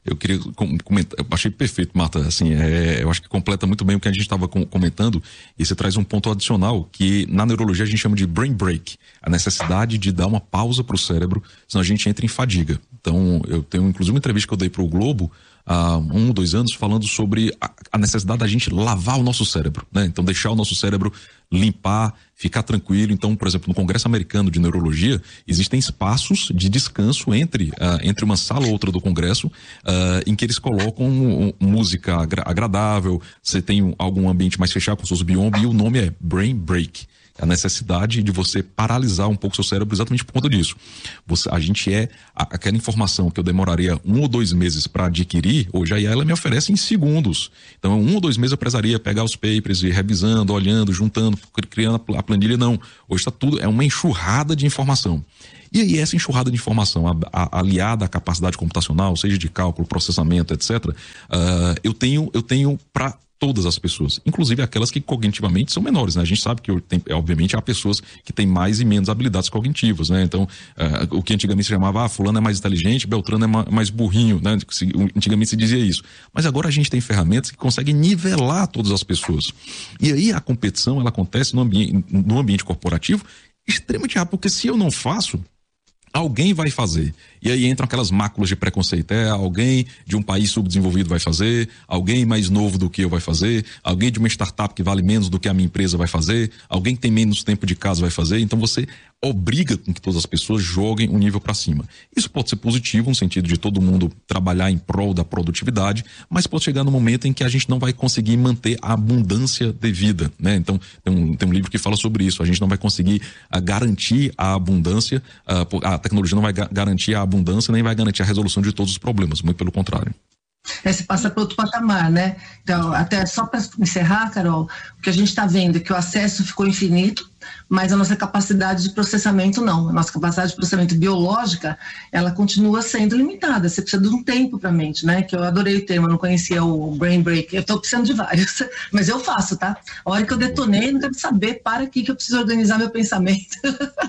eu queria comentar, eu achei perfeito, Marta, assim, é, eu acho que completa muito bem o que a gente estava comentando, e você traz um ponto adicional, que na neurologia a gente chama de brain break, a necessidade de dar uma pausa para o cérebro, senão a gente entra em fadiga. Então, eu tenho inclusive uma entrevista que eu dei para o Globo, há um ou dois anos, falando sobre a, a necessidade da gente lavar o nosso cérebro, né? Então, deixar o nosso cérebro limpar, ficar tranquilo. Então, por exemplo, no Congresso Americano de Neurologia, existem espaços de descanso entre, uh, entre uma sala ou outra do Congresso, uh, em que eles colocam um, um, música agra- agradável, você tem um, algum ambiente mais fechado com seus biombos, e o nome é Brain Break. A necessidade de você paralisar um pouco seu cérebro exatamente por conta disso. Você, a gente é, a, aquela informação que eu demoraria um ou dois meses para adquirir, hoje a I A ela me oferece em segundos. Então, um ou dois meses eu precisaria pegar os papers e ir revisando, olhando, juntando, criando a planilha. Não. Hoje está tudo, é uma enxurrada de informação. E aí essa enxurrada de informação, a, a, aliada à capacidade computacional, seja de cálculo, processamento, etcétera, uh, eu tenho, eu tenho para todas as pessoas, inclusive aquelas que cognitivamente são menores, né? A gente sabe que, tem, obviamente, há pessoas que têm mais e menos habilidades cognitivas, né? Então, uh, o que antigamente se chamava, ah, fulano é mais inteligente, Beltrano é ma- mais burrinho, né? Antigamente se dizia isso. Mas agora a gente tem ferramentas que conseguem nivelar todas as pessoas. E aí a competição, ela acontece no ambiente, no ambiente corporativo extremamente rápido, porque se eu não faço, alguém vai fazer. E aí entram aquelas máculas de preconceito. É, alguém de um país subdesenvolvido vai fazer, alguém mais novo do que eu vai fazer, alguém de uma startup que vale menos do que a minha empresa vai fazer, alguém que tem menos tempo de casa vai fazer. Então você obriga com que todas as pessoas joguem um nível para cima. Isso pode ser positivo no sentido de todo mundo trabalhar em prol da produtividade, mas pode chegar no momento em que a gente não vai conseguir manter a abundância devida, né? Então tem um, tem um livro que fala sobre isso. A gente não vai conseguir uh, garantir a abundância, uh, a tecnologia não vai ga- garantir a abundância, nem vai garantir a resolução de todos os problemas, muito pelo contrário. É, se passa para outro patamar, né? Então, até só para encerrar, Carol, o que a gente está vendo é que o acesso ficou infinito, mas a nossa capacidade de processamento não. A nossa capacidade de processamento biológica, ela continua sendo limitada. Você precisa de um tempo para a mente, né? Que eu adorei o termo, eu não conhecia o brain break. Eu estou precisando de vários, mas eu faço, tá? A hora que eu detonei, não quero saber, para aqui que eu preciso organizar meu pensamento.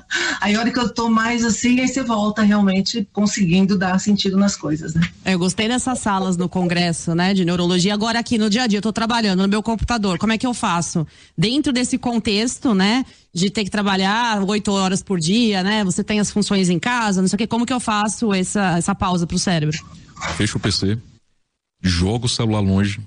Aí a hora que eu estou mais assim, aí você volta realmente conseguindo dar sentido nas coisas, né? Eu gostei dessas salas no Congresso, né, de neurologia. Agora aqui no dia a dia, eu tô trabalhando no meu computador. Como é que eu faço? Dentro desse contexto, né, de ter que trabalhar oito horas por dia, né, você tem as funções em casa, não sei o que, como que eu faço essa, essa pausa pro cérebro? Fecha o P C, joga o celular longe.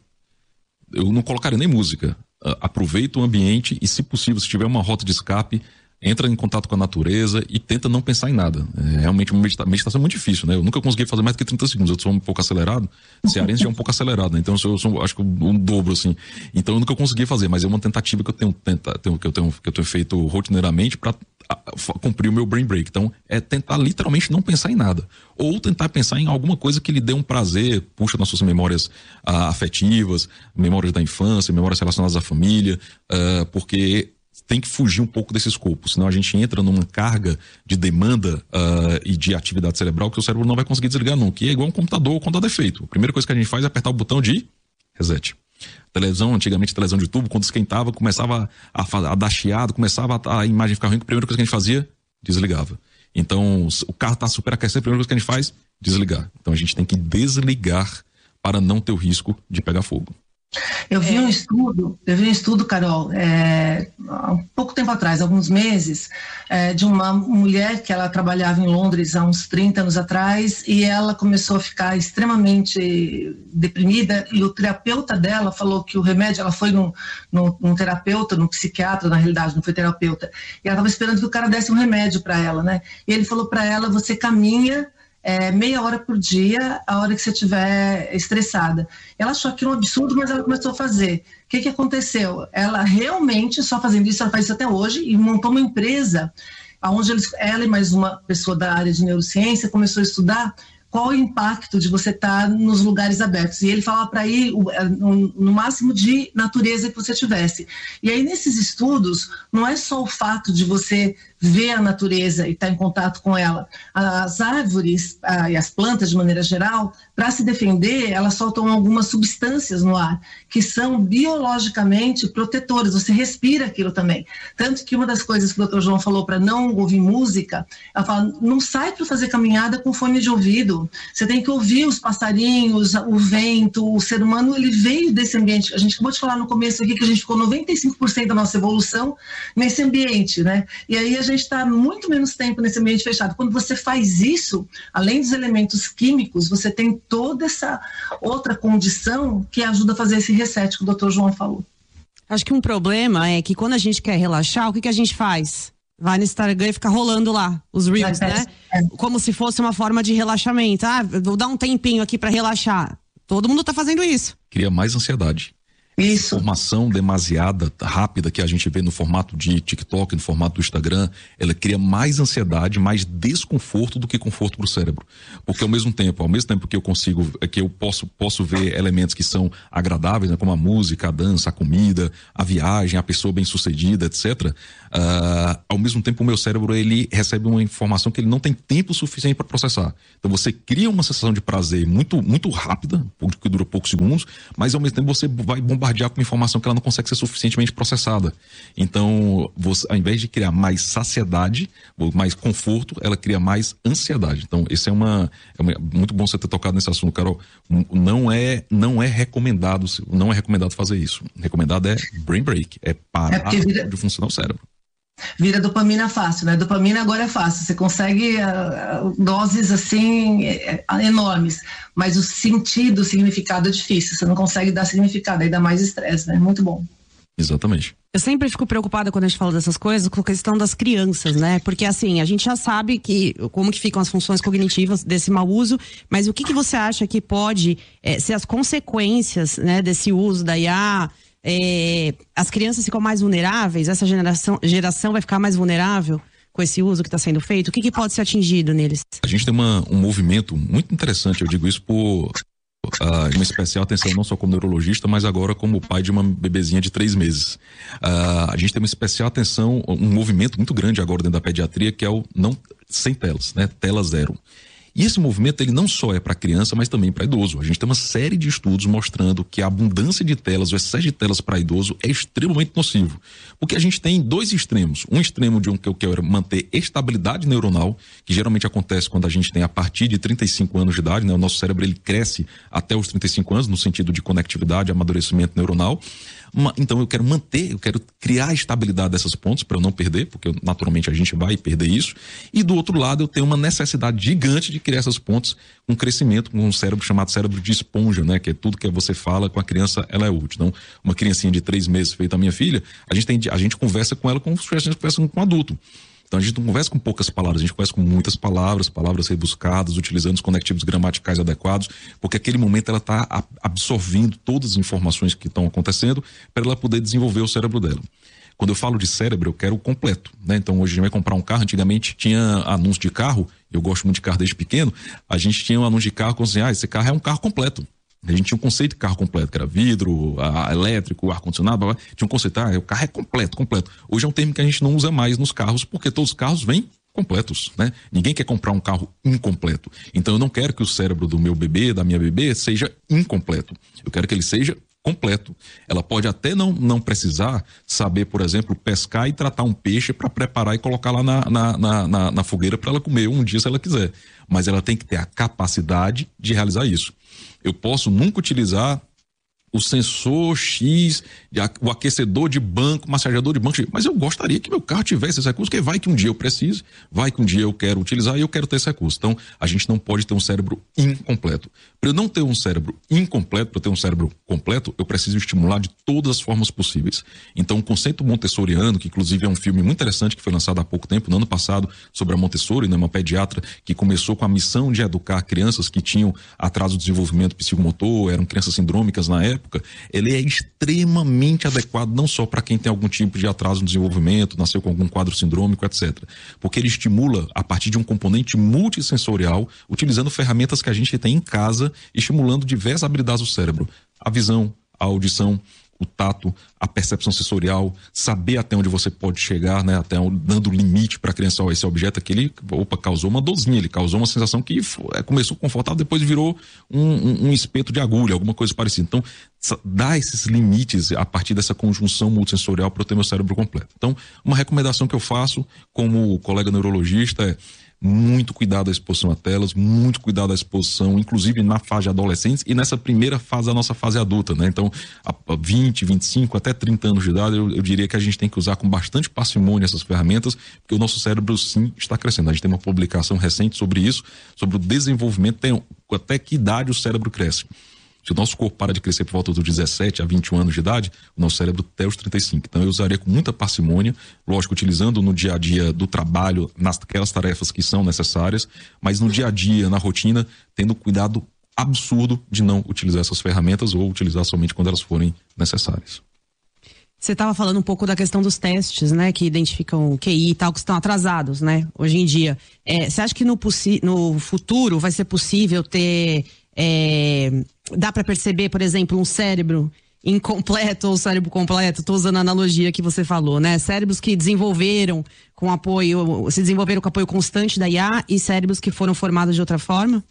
Eu não colocaria nem música. Uh, aproveita o ambiente e, se possível, se tiver uma rota de escape, entra em contato com a natureza e tenta não pensar em nada. É realmente uma medita- meditação muito difícil, né? Eu nunca consegui fazer mais do que trinta segundos. Eu sou um pouco acelerado. Cearense já é um pouco acelerado, né? Então eu sou, eu sou acho que um dobro, assim. Então eu nunca consegui fazer, mas é uma tentativa que eu tenho, tenta, tenho, que eu tenho, que eu tenho feito rotineiramente para cumprir o meu brain break. Então é tentar literalmente não pensar em nada. Ou tentar pensar em alguma coisa que lhe dê um prazer, puxa nas suas memórias ah, afetivas, memórias da infância, memórias relacionadas à família, ah, porque tem que fugir um pouco desse escopo, senão a gente entra numa carga de demanda uh, e de atividade cerebral que o cérebro não vai conseguir desligar nunca, que é igual um computador quando dá defeito. A primeira coisa que a gente faz é apertar o botão de reset. Televisão, antigamente televisão de tubo, quando esquentava, começava a, a, a dar chiado, começava a, a imagem ficar ruim, a primeira coisa que a gente fazia, desligava. Então, o carro está superaquecendo, a primeira coisa que a gente faz, desligar. Então a gente tem que desligar para não ter o risco de pegar fogo. Eu vi um estudo, eu vi um estudo, Carol, é, há um pouco tempo atrás, alguns meses, é, de uma mulher que ela trabalhava em Londres há uns trinta anos atrás, e ela começou a ficar extremamente deprimida, e o terapeuta dela falou que o remédio, ela foi num, num, num terapeuta, num psiquiatra, na realidade, não foi terapeuta, e ela estava esperando que o cara desse um remédio para ela, né? E ele falou para ela, você caminha É, meia hora por dia, a hora que você estiver estressada. Ela achou aquilo um absurdo, mas ela começou a fazer. O que que aconteceu? Ela realmente, só fazendo isso, ela faz isso até hoje, e montou uma empresa onde eles, ela e mais uma pessoa da área de neurociência começou a estudar qual o impacto de você estar nos lugares abertos. E ele falava para ir no máximo de natureza que você tivesse. E aí, nesses estudos, não é só o fato de você vê a natureza e está em contato com ela. As árvores ah, e as plantas, de maneira geral, para se defender, elas soltam algumas substâncias no ar, que são biologicamente protetoras, você respira aquilo também. Tanto que uma das coisas que o doutor João falou para não ouvir música, ela fala, não sai para fazer caminhada com fone de ouvido, você tem que ouvir os passarinhos, o vento, o ser humano, ele veio desse ambiente. A gente acabou de falar no começo aqui que a gente ficou noventa e cinco por cento da nossa evolução nesse ambiente, né? E aí a gente está muito menos tempo nesse ambiente fechado. Quando você faz isso, além dos elementos químicos, você tem toda essa outra condição que ajuda a fazer esse reset que o doutor João falou. Acho que um problema é que quando a gente quer relaxar, o que, que a gente faz? Vai no Instagram e fica rolando lá os Reels, né? Como se fosse uma forma de relaxamento. Ah, vou dar um tempinho aqui para relaxar. Todo mundo tá fazendo isso. Cria mais ansiedade. Isso. Informação demasiada, rápida, que a gente vê no formato de TikTok, no formato do Instagram, ela cria mais ansiedade, mais desconforto do que conforto para o cérebro. Porque ao mesmo tempo, ao mesmo tempo que eu consigo, que eu posso, posso ver elementos que são agradáveis, né, como a música, a dança, a comida, a viagem, a pessoa bem-sucedida, etcétera. Uh, ao mesmo tempo, o meu cérebro, ele recebe uma informação que ele não tem tempo suficiente para processar. Então você cria uma sensação de prazer muito, muito rápida, que dura poucos segundos, mas ao mesmo tempo você vai bombardear com informação que ela não consegue ser suficientemente processada. Então, você, ao invés de criar mais saciedade, mais conforto, ela cria mais ansiedade. Então, esse é uma, é uma muito bom você ter tocado nesse assunto, Carol. Não é, não é recomendado, não é recomendado fazer isso. Recomendado é brain break, é parar é vira, de funcionar o cérebro. Vira dopamina fácil, né? Dopamina agora é fácil, você consegue uh, doses assim uh, enormes, mas o sentido, o significado é difícil, você não consegue dar significado, aí dá mais estresse, né? Muito bom. Exatamente. Eu sempre fico preocupada quando a gente fala dessas coisas com a questão das crianças, né? Porque assim, a gente já sabe que como que ficam as funções cognitivas desse mau uso, mas o que que você acha que pode é, ser as consequências, né, desse uso da I A? É, as crianças ficam mais vulneráveis? Essa geração, geração vai ficar mais vulnerável com esse uso que está sendo feito? O que que pode ser atingido neles? A gente tem uma, um movimento muito interessante, eu digo isso por Uh, uma especial atenção não só como neurologista, mas agora como pai de uma bebezinha de três meses. Uh, a gente tem uma especial atenção, um movimento muito grande agora dentro da pediatria, que é o não sem telas, né? Tela zero. E esse movimento, ele não só é para criança, mas também para idoso. A gente tem uma série de estudos mostrando que a abundância de telas, o excesso de telas para idoso é extremamente nocivo. Porque a gente tem dois extremos. Um extremo de um que eu quero manter estabilidade neuronal, que geralmente acontece quando a gente tem a partir de trinta e cinco anos de idade, né? O nosso cérebro, ele cresce até os trinta e cinco anos, no sentido de conectividade, amadurecimento neuronal. Então eu quero manter, eu quero criar a estabilidade dessas pontes para eu não perder, porque naturalmente a gente vai perder isso. E do outro lado eu tenho uma necessidade gigante de criar essas pontes com crescimento, com um cérebro chamado cérebro de esponja, né? Que é tudo que você fala com a criança, ela é útil. Então, uma criancinha de três meses feita a minha filha, a gente, tem, a gente conversa com ela como se a gente conversa com um adulto. Então a gente não conversa com poucas palavras, a gente conversa com muitas palavras, palavras rebuscadas, utilizando os conectivos gramaticais adequados, porque aquele momento ela está absorvendo todas as informações que estão acontecendo para ela poder desenvolver o cérebro dela. Quando eu falo de cérebro, eu quero o completo, né? Então hoje a gente vai comprar um carro, antigamente tinha anúncio de carro, eu gosto muito de carro desde pequeno, a gente tinha um anúncio de carro com assim, ah, esse carro é um carro completo. A gente tinha um conceito de carro completo, que era vidro, a, elétrico, ar-condicionado, tinha um conceito, ah, o carro é completo, completo. Hoje é um termo que a gente não usa mais nos carros, porque todos os carros vêm completos, né? Ninguém quer comprar um carro incompleto. Então eu não quero que o cérebro do meu bebê, da minha bebê, seja incompleto. Eu quero que ele seja completo. Ela pode até não, não precisar saber, por exemplo, pescar e tratar um peixe para preparar e colocar lá na, na, na, na, na fogueira para ela comer um dia se ela quiser. Mas ela tem que ter a capacidade de realizar isso. Eu posso nunca utilizar o sensor X, o aquecedor de banco, o massageador de banco, mas eu gostaria que meu carro tivesse esse recurso, porque vai que um dia eu precise, vai que um dia eu quero utilizar e eu quero ter esse recurso. Então, a gente não pode ter um cérebro incompleto. Para eu não ter um cérebro incompleto, para eu ter um cérebro completo, eu preciso estimular de todas as formas possíveis. Então, o conceito montessoriano, que inclusive é um filme muito interessante que foi lançado há pouco tempo, no ano passado, sobre a Montessori, né, uma pediatra que começou com a missão de educar crianças que tinham atraso de desenvolvimento psicomotor, eram crianças sindrômicas na época. Ele é extremamente adequado não só para quem tem algum tipo de atraso no desenvolvimento, nasceu com algum quadro sindrômico, etcétera. Porque ele estimula a partir de um componente multissensorial, utilizando ferramentas que a gente tem em casa, estimulando diversas habilidades do cérebro. A visão, a audição, o tato, a percepção sensorial, saber até onde você pode chegar, né? Até onde, dando limite para a criança, ó, esse objeto aqui, ele, opa, causou uma dorzinha, ele causou uma sensação que é, começou confortável, depois virou um, um, um espeto de agulha, alguma coisa parecida. Então, dá esses limites a partir dessa conjunção multissensorial para eu ter meu cérebro completo. Então, uma recomendação que eu faço como colega neurologista é muito cuidado à exposição a telas, muito cuidado à exposição, inclusive na fase de adolescentes e nessa primeira fase da nossa fase adulta, né? Então, a vinte, vinte e cinco, até trinta anos de idade, eu, eu diria que a gente tem que usar com bastante parcimônia essas ferramentas, porque o nosso cérebro, sim, está crescendo. A gente tem uma publicação recente sobre isso, sobre o desenvolvimento, tem, até que idade o cérebro cresce. Se o nosso corpo para de crescer por volta dos dezessete a vinte e um anos de idade, o nosso cérebro até os trinta e cinco. Então eu usaria com muita parcimônia, lógico, utilizando no dia a dia do trabalho, naquelas tarefas que são necessárias, mas no dia a dia, na rotina, tendo cuidado absurdo de não utilizar essas ferramentas ou utilizar somente quando elas forem necessárias. Você estava falando um pouco da questão dos testes, né, que identificam Q I e tal, que estão atrasados, né, hoje em dia. É, você acha que no, no futuro vai ser possível ter... É, dá para perceber, por exemplo, um cérebro incompleto ou cérebro completo? Estou usando a analogia que você falou, né? Cérebros que desenvolveram com apoio, se desenvolveram com apoio constante da I A e cérebros que foram formados de outra forma?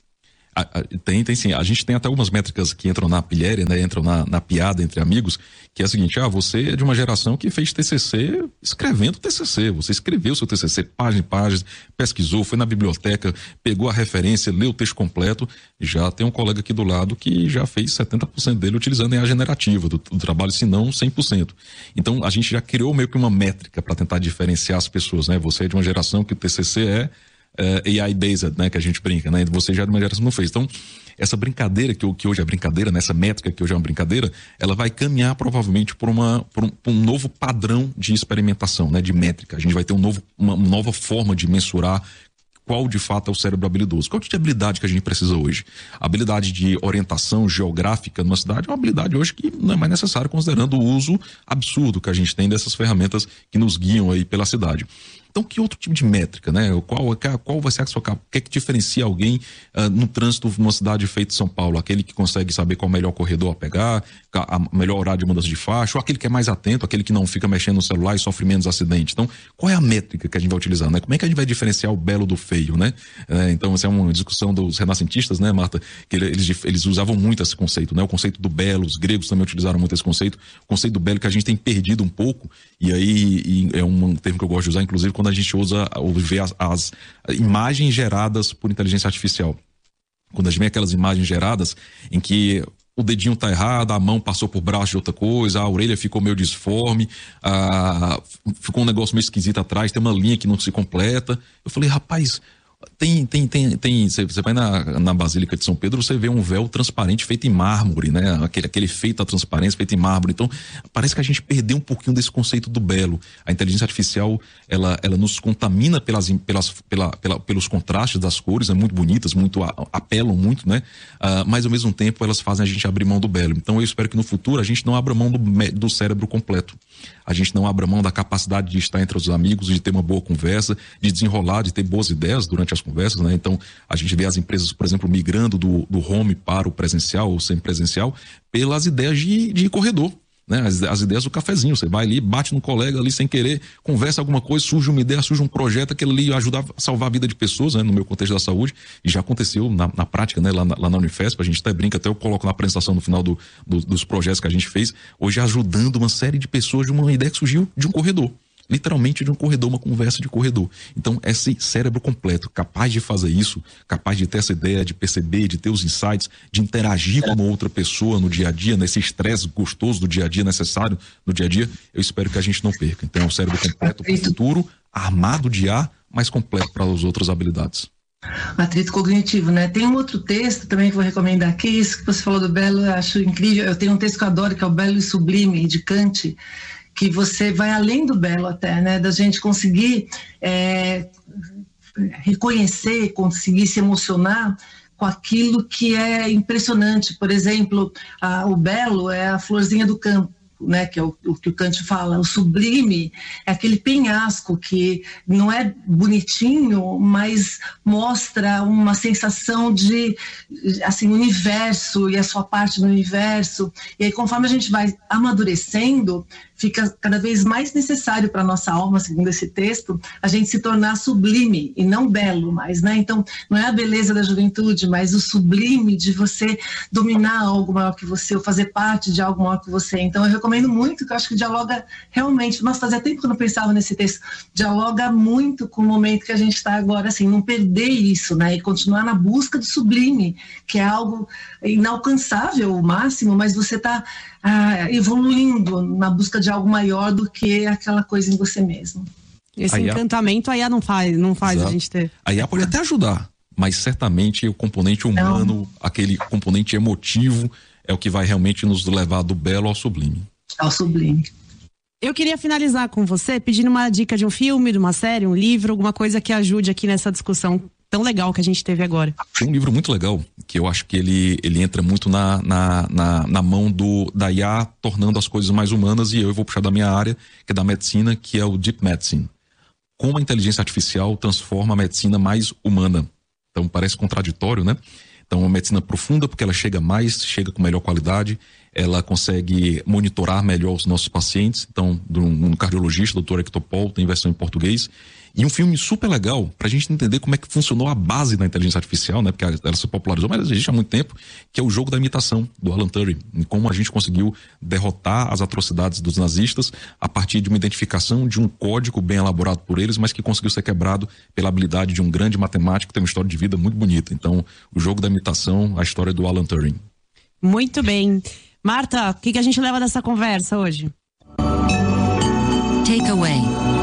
Tem, tem sim. A gente tem até algumas métricas que entram na pilhéria, né? Entram na, na piada entre amigos, que é a seguinte: ah, você é de uma geração que fez T C C escrevendo T C C. Você escreveu seu T C C, página em página, pesquisou, foi na biblioteca, pegou a referência, leu o texto completo. Já tem um colega aqui do lado que já fez setenta por cento dele utilizando a I A generativa do, do trabalho, se não cem por cento. Então, a gente já criou meio que uma métrica para tentar diferenciar as pessoas, né? Você é de uma geração que o T C C é Uh, A I-based, né, que a gente brinca, né? Você já de uma geração não fez. Então, essa brincadeira, que, que hoje é brincadeira, nessa né, métrica que hoje é uma brincadeira, ela vai caminhar provavelmente por, uma, por, um, por um novo padrão de experimentação, né, de métrica. A gente vai ter um novo, uma, uma nova forma de mensurar qual de fato é o cérebro habilidoso. Qual tipo de habilidade que a gente precisa hoje? A habilidade de orientação geográfica numa cidade é uma habilidade hoje que não é mais necessária, considerando o uso absurdo que a gente tem dessas ferramentas que nos guiam aí pela cidade. Então, que outro tipo de métrica, né? Qual, qual vai ser a sua... O que é que diferencia alguém uh, no trânsito numa cidade feita de São Paulo? Aquele que consegue saber qual é o melhor corredor a pegar, a melhor horário de mudança de faixa, ou aquele que é mais atento, aquele que não fica mexendo no celular e sofre menos acidente. Então, qual é a métrica que a gente vai utilizar, né? Como é que a gente vai diferenciar o belo do feio, né? É, então, essa é uma discussão dos renascentistas, né, Marta? Que eles, eles usavam muito esse conceito, né? O conceito do belo, os gregos também utilizaram muito esse conceito. O conceito do belo que a gente tem perdido um pouco, e aí e é um termo que eu gosto de usar, inclusive, quando a gente usa ou vê as, as imagens geradas por inteligência artificial. Quando a gente vê aquelas imagens geradas em que o dedinho tá errado, a mão passou por braço de outra coisa, a orelha ficou meio disforme, a, ficou um negócio meio esquisito atrás, tem uma linha que não se completa. Eu falei, rapaz, tem, tem, tem, tem, você vai na, na Basílica de São Pedro, você vê um véu transparente feito em mármore, né? Aquele, aquele efeito da transparência feito em mármore. Então, parece que a gente perdeu um pouquinho desse conceito do belo. A inteligência artificial, ela, ela nos contamina pelas, pelas, pela, pela, pelos contrastes das cores, é né? Muito bonitas, muito, apelam muito, né? Uh, mas, ao mesmo tempo, elas fazem a gente abrir mão do belo. Então, eu espero que no futuro a gente não abra mão do, do cérebro completo. A gente não abra mão da capacidade de estar entre os amigos, de ter uma boa conversa, de desenrolar, de ter boas ideias durante as conversas, né? Então, a gente vê as empresas, por exemplo, migrando do, do home para o presencial ou semipresencial pelas ideias de, de corredor, né? As, as ideias do cafezinho. Você vai ali, bate no colega ali sem querer, conversa alguma coisa, surge uma ideia, surge um projeto, aquele ali ajuda a salvar a vida de pessoas, né? No meu contexto da saúde, e já aconteceu na, na prática, né? Lá na, lá na Unifesp, a gente até brinca, até eu coloco na apresentação no final do, do, dos projetos que a gente fez, hoje ajudando uma série de pessoas de uma ideia que surgiu de um corredor. Literalmente de um corredor, uma conversa de corredor. Então, esse cérebro completo, capaz de fazer isso, capaz de ter essa ideia, de perceber, de ter os insights, de interagir com uma outra pessoa no dia a dia, nesse estresse gostoso do dia a dia, necessário no dia a dia, eu espero que a gente não perca. Então, é um cérebro completo para o futuro, armado de A, mas completo para as outras habilidades. Atrito cognitivo, né? Tem um outro texto também que vou recomendar aqui, isso que você falou do belo, eu acho incrível. Eu tenho um texto que eu adoro, que é o Belo e Sublime, de Kant, que você vai além do belo até, né? Da gente conseguir é, reconhecer, conseguir se emocionar com aquilo que é impressionante. Por exemplo, a, o belo é a florzinha do campo, né, que é o, o que o Kant fala, o sublime é aquele penhasco que não é bonitinho, mas mostra uma sensação de, assim, universo e a sua parte no universo. E aí, conforme a gente vai amadurecendo, fica cada vez mais necessário para a nossa alma, segundo esse texto, a gente se tornar sublime e não belo mais, né? Então, não é a beleza da juventude, mas o sublime de você dominar algo maior que você, ou fazer parte de algo maior que você. Então, eu recomendo muito, que eu acho que dialoga realmente, nossa, fazia tempo que eu não pensava nesse texto, dialoga muito com o momento que a gente está agora, assim, não perder isso, né? E continuar na busca do sublime, que é algo inalcançável, o máximo, mas você está ah, evoluindo na busca de algo maior do que aquela coisa em você mesmo. Esse A I A... encantamento a I A não faz, não faz Exato. A gente ter. A I A pode até ajudar, mas certamente o componente humano, não. aquele componente emotivo, é o que vai realmente nos levar do belo ao sublime. Ao sublime. Eu queria finalizar com você pedindo uma dica de um filme, de uma série, um livro, alguma coisa que ajude aqui nessa discussão tão legal que a gente teve agora. Tem um livro muito legal, que eu acho que ele, ele entra muito na, na, na, na mão do, da I A, tornando as coisas mais humanas, e eu vou puxar da minha área, que é da medicina, que é o Deep Medicine. Como a inteligência artificial transforma a medicina mais humana. Então parece contraditório, né? Então, uma medicina profunda, porque ela chega mais, chega com melhor qualidade, ela consegue monitorar melhor os nossos pacientes. Então, de um cardiologista, doutor Hector Paul, tem versão em português. E um filme super legal, pra gente entender como é que funcionou a base da inteligência artificial, né? Porque ela se popularizou, mas existe há muito tempo, que é o Jogo da Imitação, do Alan Turing. E como a gente conseguiu derrotar as atrocidades dos nazistas a partir de uma identificação de um código bem elaborado por eles, mas que conseguiu ser quebrado pela habilidade de um grande matemático que tem uma história de vida muito bonita. Então, o Jogo da Imitação, a história do Alan Turing. Muito bem. Marta, o que, que a gente leva dessa conversa hoje? Takeaway.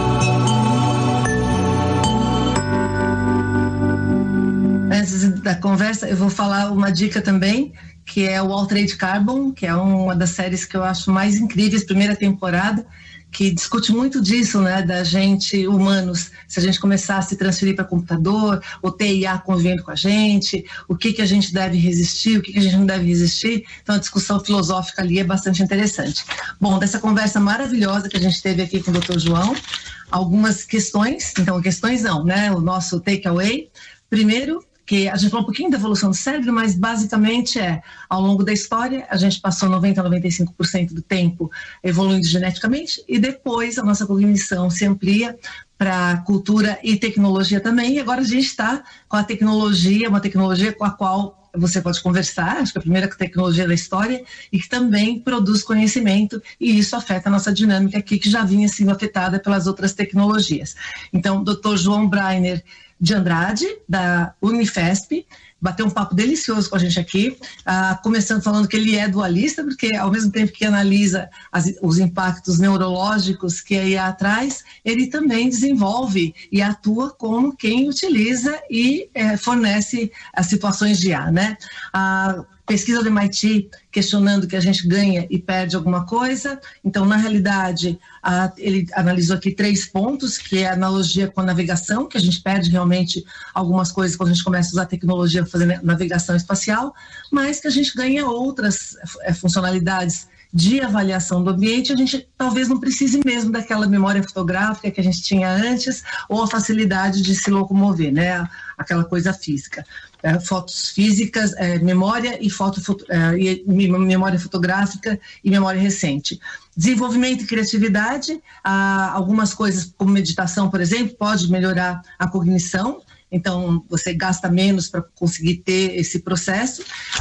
Antes da conversa, eu vou falar uma dica também, que é o Altered Carbon, que é uma das séries que eu acho mais incríveis, primeira temporada, que discute muito disso, né, da gente, humanos, se a gente começar a se transferir para computador, ou ter I A convivendo com a gente, o que que a gente deve resistir, o que que a gente não deve resistir. Então a discussão filosófica ali é bastante interessante. Bom, dessa conversa maravilhosa que a gente teve aqui com o doutor João, algumas questões, então questões não, né, o nosso takeaway. Primeiro, que a gente falou um pouquinho da evolução do cérebro, mas basicamente é, ao longo da história, a gente passou noventa a noventa e cinco por cento do tempo evoluindo geneticamente, e depois a nossa cognição se amplia para cultura e tecnologia também, e agora a gente está com a tecnologia, uma tecnologia com a qual você pode conversar, acho que é a primeira tecnologia da história, e que também produz conhecimento, e isso afeta a nossa dinâmica aqui, que já vinha sendo afetada pelas outras tecnologias. Então, doutor João Breiner de Andrade, da Unifesp, bateu um papo delicioso com a gente aqui, ah, começando falando que ele é dualista, porque ao mesmo tempo que analisa as, os impactos neurológicos que a I A traz, ele também desenvolve e atua como quem utiliza e eh, fornece as situações de I A, né? A pesquisa do M I T questionando que a gente ganha e perde alguma coisa. Então, na realidade, a, ele analisou aqui três pontos, que é a analogia com a navegação, que a gente perde realmente algumas coisas quando a gente começa a usar tecnologia para fazer navegação espacial, mas que a gente ganha outras é, funcionalidades de avaliação do ambiente. A gente talvez não precise mesmo daquela memória fotográfica que a gente tinha antes, ou a facilidade de se locomover, né? Aquela coisa física. É, fotos físicas, é, memória e foto, é, e memória fotográfica e memória recente. Desenvolvimento e criatividade, ah, algumas coisas como meditação, por exemplo, pode melhorar a cognição. Então, você gasta menos para conseguir ter esse processo.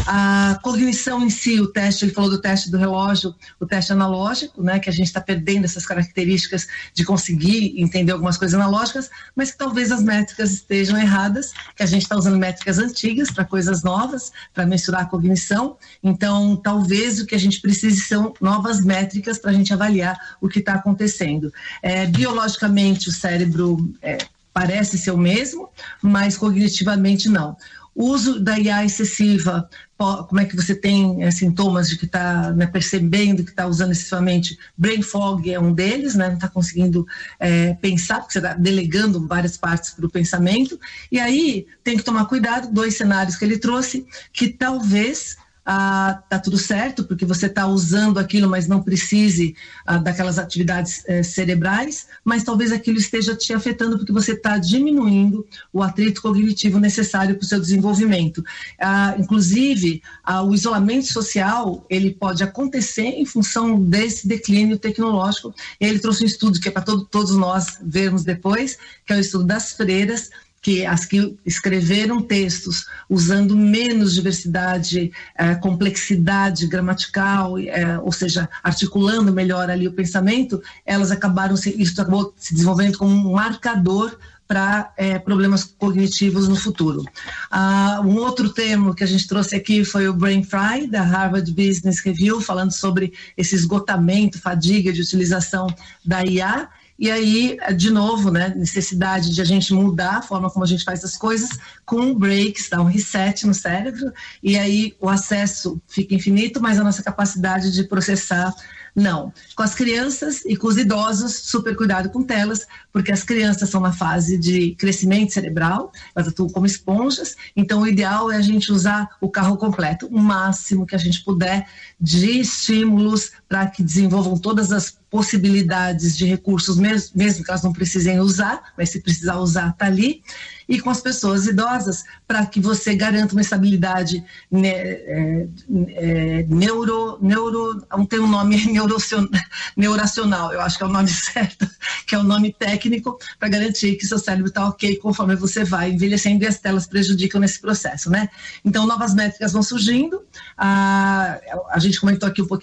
A cognição em si, o teste, ele falou do teste do relógio, o teste analógico, né, que a gente está perdendo essas características de conseguir entender algumas coisas analógicas, mas que talvez as métricas estejam erradas, que a gente está usando métricas antigas para coisas novas, para mensurar a cognição. Então, talvez o que a gente precise são novas métricas para a gente avaliar o que está acontecendo. É, biologicamente, o cérebro é, parece ser o mesmo, mas cognitivamente não. O uso da I A excessiva, como é que você tem é, sintomas de que está, né, percebendo que está usando excessivamente? Brain fog é um deles, né, não está conseguindo é, pensar, porque você está delegando várias partes para o pensamento. E aí tem que tomar cuidado, dois cenários que ele trouxe, que talvez ah, tá tudo certo, porque você está usando aquilo, mas não precise ah, daquelas atividades eh, cerebrais, mas talvez aquilo esteja te afetando porque você está diminuindo o atrito cognitivo necessário para o seu desenvolvimento. Ah, inclusive, ah, o isolamento social, ele pode acontecer em função desse declínio tecnológico. Ele trouxe um estudo que é para todo, todos nós vermos depois, que é o estudo das freiras, que as que escreveram textos usando menos diversidade, eh, complexidade gramatical, eh, ou seja, articulando melhor ali o pensamento, elas acabaram, se, isso acabou se desenvolvendo como um marcador para eh, problemas cognitivos no futuro. Ah, um outro termo que a gente trouxe aqui foi o Brain Fry, da Harvard Business Review, falando sobre esse esgotamento, fadiga de utilização da I A. E aí, de novo, né, necessidade de a gente mudar a forma como a gente faz as coisas, com breaks, dá um reset no cérebro, e aí o acesso fica infinito, mas a nossa capacidade de processar, não. Com as crianças e com os idosos, super cuidado com telas, porque as crianças são na fase de crescimento cerebral, elas atuam como esponjas, então o ideal é a gente usar o carro completo, o máximo que a gente puder de estímulos para que desenvolvam todas as possibilidades de recursos, mesmo, mesmo que elas não precisem usar, mas se precisar usar, está ali. E com as pessoas idosas, para que você garanta uma estabilidade né, é, é, neuro, neuro, não tem um nome neuracional, eu acho que é o nome certo, que é o nome técnico, para garantir que seu cérebro está ok conforme você vai envelhecendo e as telas prejudicam nesse processo, né? Então, novas métricas vão surgindo, a, a gente comentou aqui um pouquinho